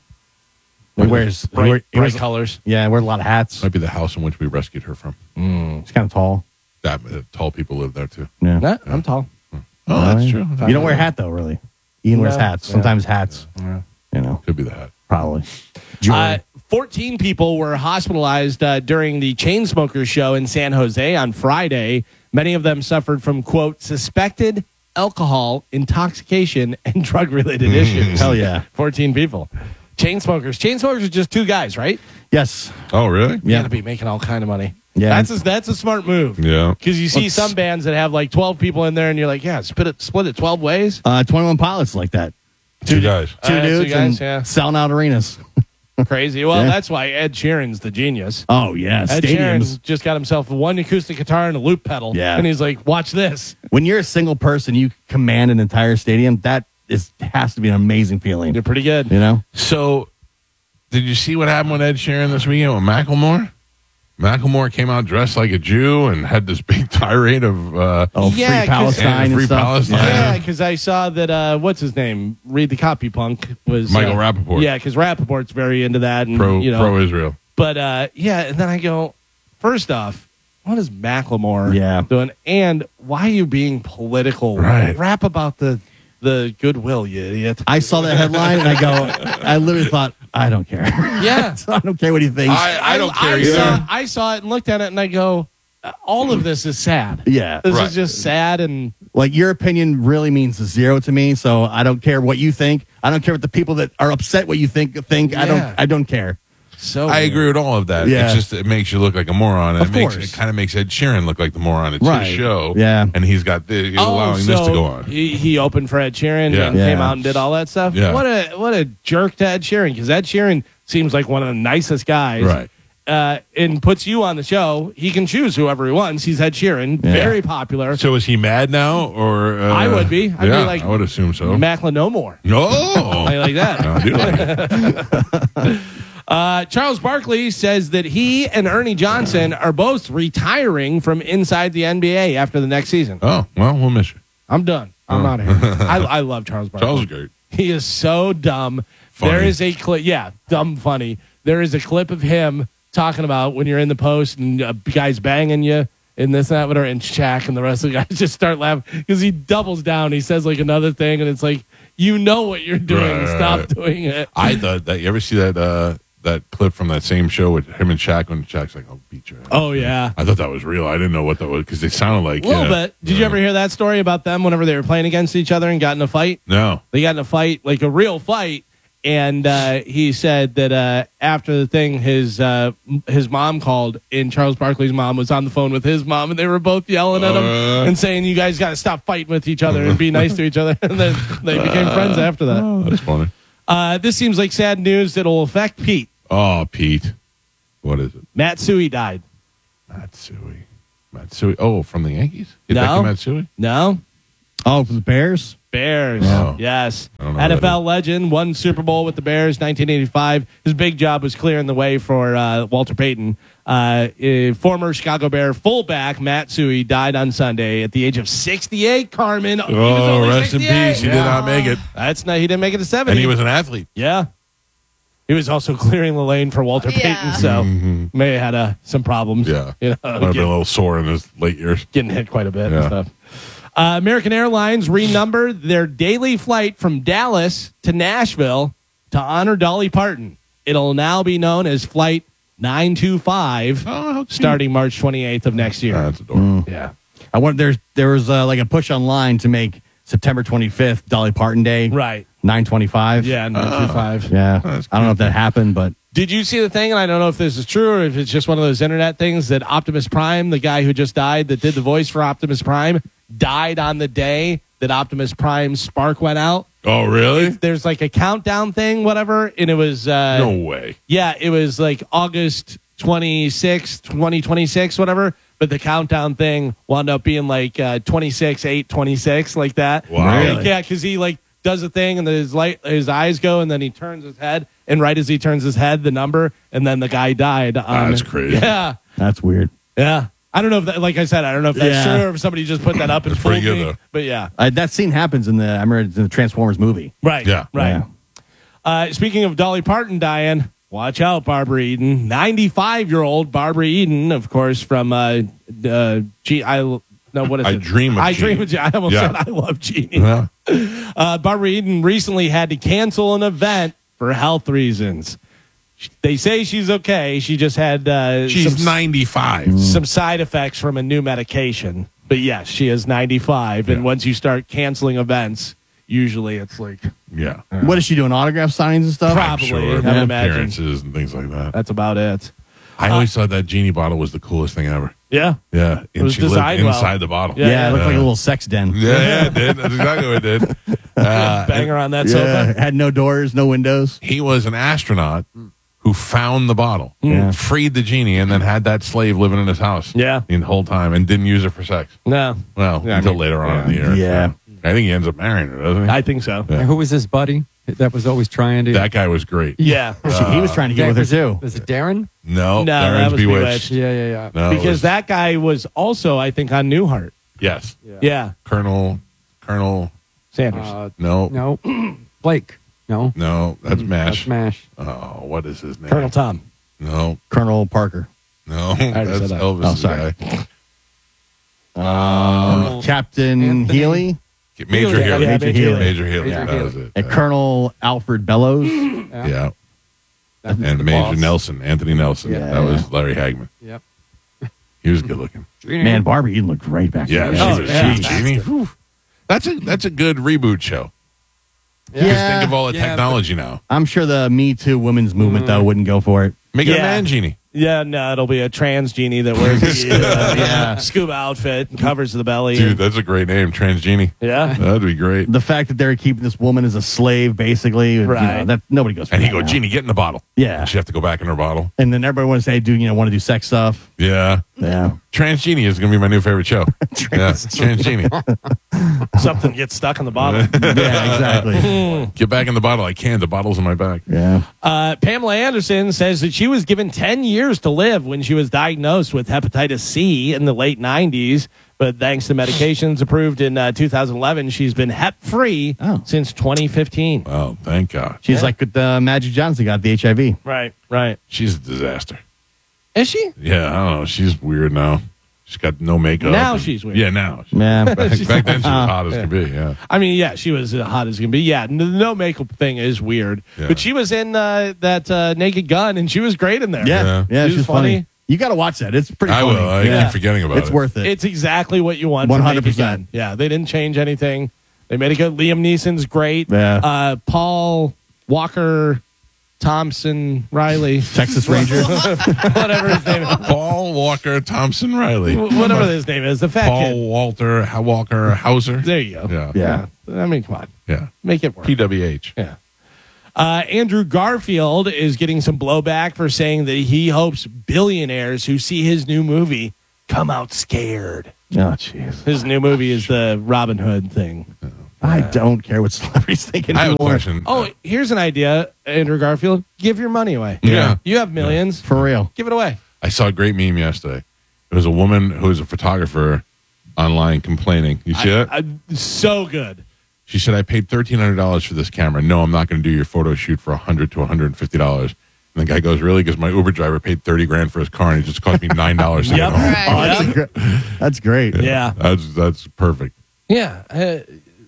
D: He wears, he
B: bright,
D: wear- he
B: bright
D: wears-
B: colors.
D: yeah, wears a lot of hats.
C: Might be the house in which we rescued her from.
D: He's kind of tall.
C: That uh, tall people live there too.
D: Yeah.
B: Nah, I'm tall.
C: Oh, that's true.
D: You don't wear a hat though, really. Ian wears
B: No.
D: hats.
B: Yeah.
D: Sometimes hats. You know,
C: Could be the hat.
D: probably.
B: Uh, fourteen people were hospitalized uh, during the Chainsmokers show in San Jose on Friday. Many of them suffered from, quote, suspected alcohol intoxication and drug-related issues.
D: Hell yeah.
B: fourteen people. Chainsmokers. Chainsmokers are just two guys, right?
D: Yes.
C: Oh, really?
B: You
D: Yeah.
B: got to be making all kind of money.
D: Yeah.
B: That's a, that's a smart move.
C: Yeah.
B: Because you see
D: Let's-
B: some bands that have like twelve people in there and you're like, yeah, split it, split it twelve ways.
D: Uh, twenty-one Pilots like that.
C: Two guys.
D: Two
B: Uh, two
D: dudes
B: guys,
D: and
B: yeah.
D: selling out arenas.
B: Crazy. Well,
D: Yeah.
B: that's why Ed Sheeran's the genius.
D: Oh yeah,
B: Ed
D: stadiums.
B: Sheeran just got himself one acoustic guitar and a loop pedal.
D: Yeah.
B: And he's like, watch this.
D: When you're a single person, you command an entire stadium. That is has to be an amazing feeling.
B: You're pretty good.
D: You know?
C: So, did you see what happened with Ed Sheeran this weekend with Macklemore? Macklemore came out dressed like a Jew and had this big tirade of uh,
D: Oh,
B: Yeah, 'cause-
D: free Palestine
C: And
D: and,
C: free
D: stuff.
C: Palestine.
B: Yeah, because I saw that, uh, what's his name? Read the Copy Punk was
C: Michael
B: uh,
C: Rappaport.
B: Yeah, because Rappaport's very into that. And,
C: pro
B: you know,
C: pro Israel.
B: But uh, yeah, and then I go, first off, what is Macklemore
D: Yeah.
B: doing? And why are you being political?
C: Right.
B: Rap about the the goodwill, you idiot.
D: I saw that headline and I go, I literally thought, I don't care.
B: Yeah.
D: I don't care what he thinks.
C: I, I don't care
B: I
C: either.
B: saw, I saw it and looked at it and I go, uh, all of this is sad.
D: yeah.
B: This
C: Right.
B: is just sad and
D: Like your opinion really means zero to me, so I don't care what you think. I don't care what the people that are upset what you think think. I
B: Yeah.
D: don't I don't care.
B: so.
C: I
B: weird.
C: agree with all of that.
D: Yeah.
C: It's just it makes you look like a moron, and
D: Of
C: it makes
D: course.
C: it kind of makes Ed Sheeran look like the moron. It's
D: Right.
C: his show,
D: Yeah.
C: and he's got the, he's
B: Oh,
C: allowing
B: so
C: this to go on.
B: He, he opened for Ed Sheeran
C: Yeah.
B: and
D: Yeah.
B: came out and did all that stuff.
C: Yeah.
B: What a what a jerk to Ed Sheeran because Ed Sheeran seems like one of the nicest guys.
C: Right.
B: Uh, and puts you on the show. He can choose whoever he wants. He's Ed Sheeran,
D: Yeah.
B: very popular.
C: So is he mad now, or uh,
B: I would be. I'd be
C: yeah,
B: like-
C: I would assume so.
B: Macklin no more.
C: no,
B: I like that.
C: No, I do like it.
B: Uh, Charles Barkley says that he and Ernie Johnson are both retiring from inside the N B A after the next season.
C: Oh well, we'll miss you.
B: I'm done. I'm out of here. I, I love Charles Barkley.
C: Charles is great.
B: He is so dumb.
C: Funny.
B: There is a clip. Yeah, dumb funny. There is a clip of him talking about when you're in the post and a guy's banging you and this and that, whatever, and Shaq and the rest of the guys just start laughing because he doubles down. He says like another thing, and it's like, you know what you're doing.
C: Right,
B: Stop
C: right.
B: doing it.
C: I thought that you ever see that uh, that clip from that same show with him and Shaq when Shaq's like, "I'll beat your ass."
B: Oh yeah,
C: I thought that was real. I didn't know what that was because they sounded like
B: a little
C: yeah.
B: bit. Did you ever hear that story about them whenever they were playing against each other and got in a fight?
C: No.
B: They got in a fight, like a real fight, and uh, he said that uh, after the thing, his uh, his mom called, and Charles Barkley's mom was on the phone with his mom, and they were both yelling at him
C: Uh.
B: and saying, "You guys got to stop fighting with each other and be nice to each other." And then they became friends after that.
C: That's funny.
B: Uh, this seems like sad news that'll affect Pete.
C: Oh, Pete. What is it?
B: Matsui died.
C: Matsui. Matsui. Oh, from the Yankees? Get
B: No.
C: back to Matsui?
B: No?
D: Oh, for the Bears?
B: Bears.
C: Oh.
B: Yes.
C: I don't know
B: N F
C: who that
B: L legend, won Super Bowl with the Bears, nineteen eighty-five. His big job was clearing the way for uh, Walter Payton. Uh, uh, former Chicago Bear fullback Matsui died on Sunday at the age of sixty-eight, Carmen. He was
C: Oh,
B: only
C: rest in
B: sixty-eight.
C: peace. He did not make it.
B: That's not, he didn't make it to seventy.
C: And he was an athlete.
B: Yeah. He was also clearing the lane for Walter
E: Yeah.
B: Payton, so may have had uh, some problems.
C: Yeah.
B: You know,
C: Might have been a
B: getting,
C: little sore in his late years.
B: getting hit quite a bit
C: Yeah.
B: and stuff. Uh, American Airlines renumbered their daily flight from Dallas to Nashville to honor Dolly Parton. It'll now be known as Flight nine two five,
C: Oh, how cute.
B: starting March twenty-eighth of next year.
C: That's adorable.
B: Yeah.
D: I wonder, there's, there was uh, like a push online to make September twenty-fifth Dolly Parton Day.
B: Right.
D: nine twenty-five.
B: Yeah, nine two five.
D: Yeah.
C: That's
D: I don't know if that happened, but
B: Did you see the thing? And I don't know if this is true or if it's just one of those internet things that Optimus Prime, the guy who just died that did the voice for Optimus Prime, died on the day that Optimus Prime's spark went out.
C: Oh, really?
B: There's like a countdown thing, whatever, and it was uh,
C: No way.
B: yeah, it was like August twenty-sixth, twenty twenty-six, whatever. But the countdown thing wound up being like uh, twenty-six, eight, twenty-six, like that.
C: Wow.
B: Like, yeah, because he like does a thing and then his light, his eyes go, and then he turns his head, and right as he turns his head, the number, and then the guy died. On,
C: That's crazy.
B: Yeah,
D: that's weird.
B: yeah. I don't know if that, like I said, I don't know if that's
D: Yeah.
B: true or if somebody just put that up and
C: That's pretty
B: fooled
C: good,
B: me.
C: though.
B: But yeah,
D: Uh, that scene happens in the, I remember it's in the Transformers movie.
B: right,
C: Yeah.
B: right.
D: Yeah.
B: Uh, speaking of Dolly Parton dying, watch out, Barbara Eden. ninety-five-year-old Barbara Eden, of course, from uh, uh, G. I no, what is
C: I
B: it?
C: Dream of
B: I
C: Jeannie.
B: dream of Jeannie. I almost
C: Yeah.
B: said I love Jeannie.
C: Yeah.
B: Uh, Barbara Eden recently had to cancel an event for health reasons. They say she's okay. She just had uh,
C: She's
B: some,
C: ninety-five.
B: some side effects from a new medication. But yes, she is ninety-five, and
C: Yeah.
B: once you start canceling events, usually it's like
C: Yeah.
D: What is she doing? Autograph signings and stuff?
B: Probably.
C: Sure.
B: I would imagine.
C: Appearances and things like that.
B: that's about it.
C: I always thought that genie bottle was the coolest thing ever.
B: Yeah.
C: Yeah. And
B: was
C: she lived
B: designed well.
C: inside the bottle.
B: Yeah.
D: Yeah, it looked like a little sex den.
C: Yeah, yeah, it did. That's exactly what it did. Uh,
B: Bang her on that
D: Yeah,
B: sofa.
D: it had no doors, no windows.
C: he was an astronaut who found the bottle,
D: Yeah.
C: freed the genie, and then had that slave living in his house.
B: Yeah.
C: The whole time and didn't use her for sex.
B: No,
C: Well,
B: Yeah, I
C: until
B: mean,
C: later on
B: yeah.
C: in the year.
D: Yeah.
C: I think he ends up marrying her, doesn't he?
B: I think so.
C: Yeah.
H: And who was his buddy that was always trying to?
C: That guy was great.
B: Yeah.
D: She- he was trying to get with her
H: was it,
D: too.
H: Was it Darren?
C: No,
B: No,
C: Darren's
B: that was
C: Bewitched.
B: Bewitched.
H: Yeah, yeah, yeah.
C: No, it
B: because
C: was-
B: that guy was also, I think, on Newhart.
C: Yes.
B: Yeah.
C: Colonel, Colonel,
B: Sanders.
H: Uh,
C: no,
H: no, Blake. No,
C: no, that's MASH.
H: That's Mash.
C: Oh, what is his name?
B: Colonel Tom.
C: No,
D: Colonel Parker.
C: no,
B: already
C: that's
B: said that.
C: Elvis.
D: Oh, sorry.
C: Guy.
D: Uh, Captain
H: Anthony.
D: Healy
C: Major
B: Yeah,
C: Healy.
B: yeah,
C: Major
B: Major
C: Healy.
B: Healy.
C: Major Healy.
H: Major
C: That
H: Healy.
C: was it.
D: and
C: Yeah.
D: Colonel Alfred Bellows.
C: Yeah.
H: That's
C: And
H: the
C: Major
H: boss.
C: Nelson, Anthony Nelson.
D: Yeah.
C: That was Larry Hagman.
H: Yep.
C: He was good looking.
D: Man, Barbie Eden looked great back
C: Yeah,
D: then.
C: she
B: Oh,
C: was
B: yeah.
C: she, Jeannie. Whew. That's a that's a good reboot show. Because
D: Yeah.
C: think of all the
H: Yeah,
C: technology now.
D: I'm sure the Me Too women's movement, though, wouldn't go for it.
C: Make it a
B: Yeah.
C: man genie.
B: Yeah, no, it'll be a trans genie that wears the uh, yeah, scuba outfit and covers the belly.
C: Dude, that's a great name, Trans Genie.
B: yeah.
C: That'd be great.
D: The fact that they're keeping this woman as a slave, basically, you know,
B: Right.
D: that nobody goes for
C: And he
D: that
C: go,
D: now.
C: Genie, get in the bottle.
D: Yeah.
C: And she have to go back in her bottle.
D: And then everybody wants to say, do you know, want to do sex stuff?
C: Yeah.
D: Yeah.
C: Trans Genie is going to be my new favorite show. yeah, Trans Genie.
B: Something gets stuck in the bottle.
D: Yeah, exactly.
C: Get back in the bottle. I can. The bottle's in my bag.
D: Yeah.
B: Uh, Pamela Anderson says that she was given ten years to live when she was diagnosed with hepatitis C in the late nineties. But thanks to medications approved in uh, two thousand eleven, she's been hep-free
D: Oh.
B: since twenty fifteen.
C: Oh, thank God.
D: She's like with uh, Magic Johnson got the H I V.
B: Right, right.
C: She's a disaster.
B: Is she?
C: Yeah, I don't know. She's weird now. She's got no makeup.
B: Now
C: and-
B: she's weird.
C: Yeah, now.
D: Man.
C: Back, back then, she was hot as can be. Yeah.
B: I mean, yeah, she was uh, hot as can be. Yeah, the no makeup thing is weird.
C: Yeah.
B: But she was in uh, that uh, Naked Gun, and she was great in there.
D: Yeah,
C: Yeah.
D: yeah,
B: She
D: she's
B: was
D: funny.
B: funny.
D: You got to watch that. It's pretty
C: I
D: funny.
C: will. I
D: yeah.
C: keep forgetting about
D: It's
C: it.
D: worth it.
B: It's exactly what you want.
D: one
B: from
D: hundred
B: Naked
D: percent.
B: Gun. Yeah, they didn't change anything. They made it good. Liam Neeson's great.
D: Yeah.
B: Uh, Paul Walker Thompson Riley,
D: Texas Ranger.
B: whatever his name is.
C: Paul Walker Thompson Riley.
B: Whatever his name is. The fat
C: Paul
B: kid.
C: Walter H- Walker Hauser.
B: There you go.
C: Yeah.
D: Yeah.
B: I mean, come on.
C: Yeah.
B: Make it work.
C: P W H.
B: Yeah. Uh, Andrew Garfield is getting some blowback for saying that he hopes billionaires who see his new movie come out scared.
D: Oh, jeez.
B: His new movie is the Robin Hood thing.
D: I don't care what celebrities think
C: I have a
D: anymore.
C: question.
B: Oh, here's an idea, Andrew Garfield. Give your money away.
C: Yeah.
B: You have millions.
D: For real.
B: Give it away.
C: I saw a great meme yesterday. It was a woman who was a photographer online complaining. You see that?
B: I, I, so good.
C: She said, I paid thirteen hundred dollars for this camera. No, I'm not going to do your photo shoot for one hundred to one hundred fifty dollars. And the guy goes, really? Because my Uber driver paid thirty grand for his car and it just cost me nine dollars to
B: Yep.
C: get home.
E: Right.
D: Oh, that's, a gr- that's great.
B: Yeah.
C: That's, that's perfect.
B: Yeah. Uh,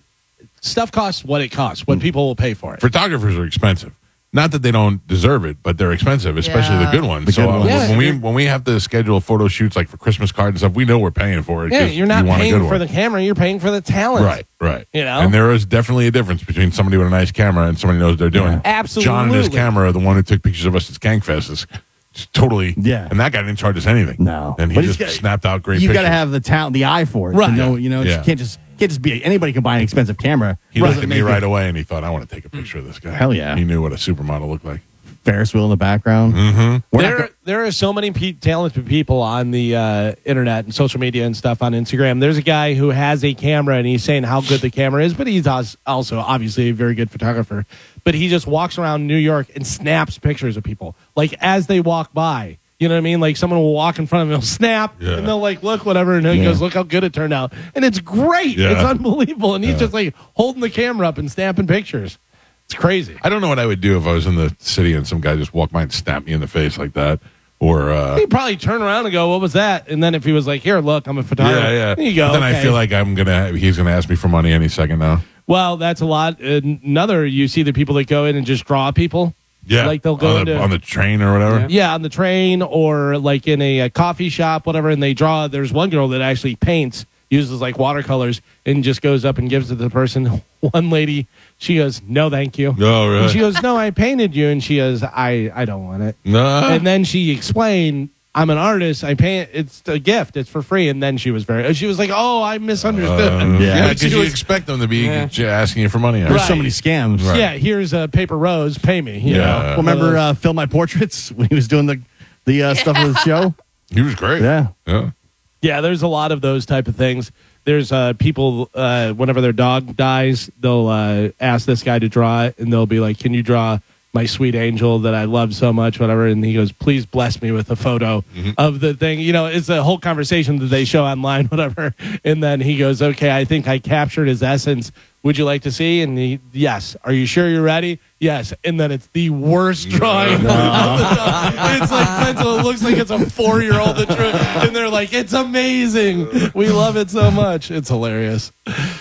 B: stuff costs what it costs, what people will pay for it.
C: Photographers are expensive. Not that they don't deserve it, but they're expensive, especially
E: Yeah.
C: the good ones.
D: The
C: so
D: good
C: uh,
D: ones.
B: Yeah.
C: when we when we have to schedule photo shoots like for Christmas cards and stuff, we know we're paying for it.
B: Yeah,
C: 'cause
B: you're not
C: you want a
B: paying
C: good
B: for
C: one.
B: the camera, you're paying for the talent.
C: Right, right.
B: You know?
C: And there is definitely a difference between somebody with a nice camera and somebody who knows what they're doing.
B: Absolutely.
C: John and his camera, the one who took pictures of us at Skankfest, is just totally.
D: Yeah.
C: And that guy didn't charge us anything.
D: No.
C: And he
D: But he's
C: just
D: got-
C: snapped out great
D: You
C: pictures.
D: got to have the talent, the eye for it.
B: Right.
D: To know, you know,
C: Yeah.
D: you can't just can't just be anybody can buy an expensive camera.
C: He
D: Doesn't
C: looked at me
D: make
C: right
D: it
C: away and he thought, I want to take a picture of this guy.
D: Hell yeah.
C: He knew what a supermodel looked like.
D: Ferris wheel in the background. Mm-hmm.
B: There, there are so many pe- talented people on the uh, internet and social media and stuff on Instagram. There's a guy who has a camera and he's saying how good the camera is, but he's als- also obviously a very good photographer. But he just walks around New York and snaps pictures of people, like as they walk by. You know what I mean? Like someone will walk in front of him, he'll snap,
C: Yeah.
B: and they'll like look whatever, and he
D: Yeah.
B: goes, "Look how good it turned out," and it's great.
C: Yeah.
B: It's unbelievable, and he's just like holding the camera up and snapping pictures. It's crazy.
C: I don't know what I would do if I was in the city and some guy just walked by and snapped me in the face like that. Or, uh,
B: He'd probably turn around and go, "What was that?" And then if he was like, "Here, look, I'm a photographer,"
C: yeah, yeah.
B: there you go.
C: But then I
B: okay.
C: feel like I'm gonna. He's gonna ask me for money any second now.
B: Well, that's a lot. Another, you see the people that go in and just draw people.
C: Yeah,
B: Like they'll go
C: on the,
B: into-
C: on the train or whatever.
B: Yeah, on the train or like in a, a coffee shop, whatever, and they draw. There's one girl that actually paints, uses like watercolors, and just goes up and gives it to the person. One lady, she goes, "No, thank you."
C: Oh, really?
B: And she goes, "No, I painted you," and she goes, "I, I don't want it."
C: No.
B: And then she explained, "I'm an artist. I paint. It's a gift. It's for free." And then she was very. She was like, "Oh, I misunderstood."
C: Uh,
D: Yeah.
C: yeah,
B: She
C: because you
B: was-
C: expect them to be
B: Yeah.
C: asking you for money.
D: There's so
B: Right.
D: many scams.
C: Right.
B: Yeah, here's a paper rose. Pay me. You
C: Yeah.
B: know?
D: Well, remember uh, Fill My Portraits when he was doing the the uh, stuff of the show?
C: He was great.
D: Yeah.
C: Yeah.
B: Yeah, there's a lot of those type of things. There's uh, people, uh, whenever their dog dies, they'll uh, ask this guy to draw it, and they'll be like, "Can you draw my sweet angel that I love so much," whatever? And he goes, "Please bless me with a photo of the thing." You know, it's a whole conversation that they show online, whatever. And then he goes, "Okay, I think I captured his essence. Would you like to see?" And he, yes. "Are you sure you're ready?" Yes. And then it's the worst drawing. of the dog. It's like pencil. It looks like it's a four-year-old that drew it. And they're like, "It's amazing. We love it so much." It's hilarious.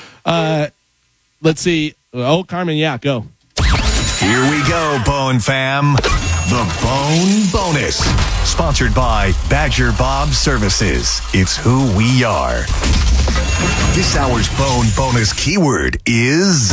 B: Uh, let's see. Oh, Carmen, yeah, go.
F: Here we go, Bone Fam. The Bone Bonus. Sponsored by Badger Bob Services. It's who we are. This hour's Bone Bonus keyword is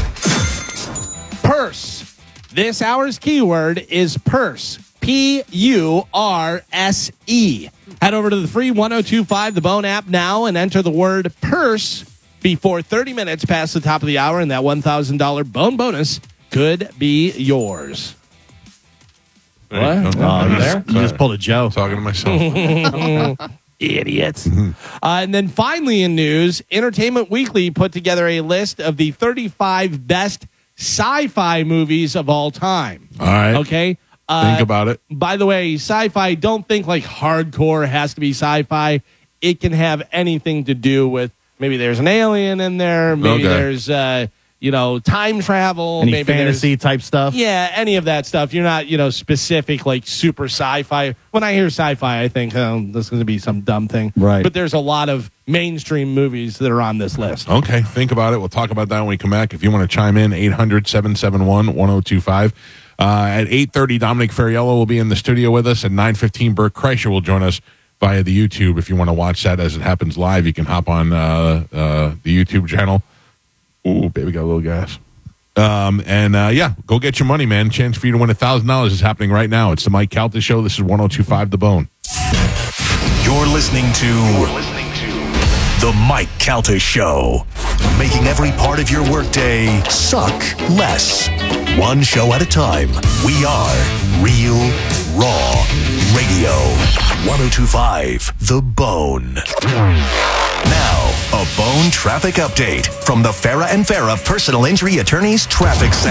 B: Purse. This hour's keyword is purse. P U R S E. Head over to the free one oh two point five The Bone app now and enter the word purse before thirty minutes past the top of the hour, and that one thousand dollars Bone bonus could be yours.
C: There you
B: What?
C: go.
D: Oh, you there? You
C: Sorry.
D: just pulled a Joe.
C: Talking to myself.
B: Idiots. Uh, and then finally in news, Entertainment Weekly put together a list of the thirty-five best sci-fi movies of all time.
C: All right.
B: Okay? Uh,
C: Think about it.
B: By the way, sci-fi, don't think like hardcore has to be sci-fi. It can have anything to do with maybe there's an alien in there, maybe
C: Okay.
B: there's uh, you know, time travel,
D: Any
B: maybe there's-
D: fantasy type stuff?
B: Yeah, any of that stuff. You're not, you know, specific like super sci-fi. When I hear sci-fi, I think oh, this is going to be some dumb thing.
D: Right.
B: But there's a lot of mainstream movies that are on this list.
C: Okay, think about it. We'll talk about that when we come back. If you want to chime in, eight hundred, seven seven one, one oh two five. Uh, at eight thirty, Dominic Ferriello will be in the studio with us. At nine fifteen, Bert Kreischer will join us via the YouTube. If you want to watch that as it happens live, you can hop on uh, uh, the YouTube channel. Ooh, baby got a little gas. Um, and, uh, yeah, go get your money, man. Chance for you to win one thousand dollars is happening right now. It's the Mike Calta Show. This is one oh two five The Bone.
F: You're listening to, You're listening to The Mike Calta Show. Making every part of your workday suck less. One show at a time. We are Real Raw Radio. one oh two five The Bone. Now, a Bone traffic update from the Farah and Farah Personal Injury Attorneys Traffic Center.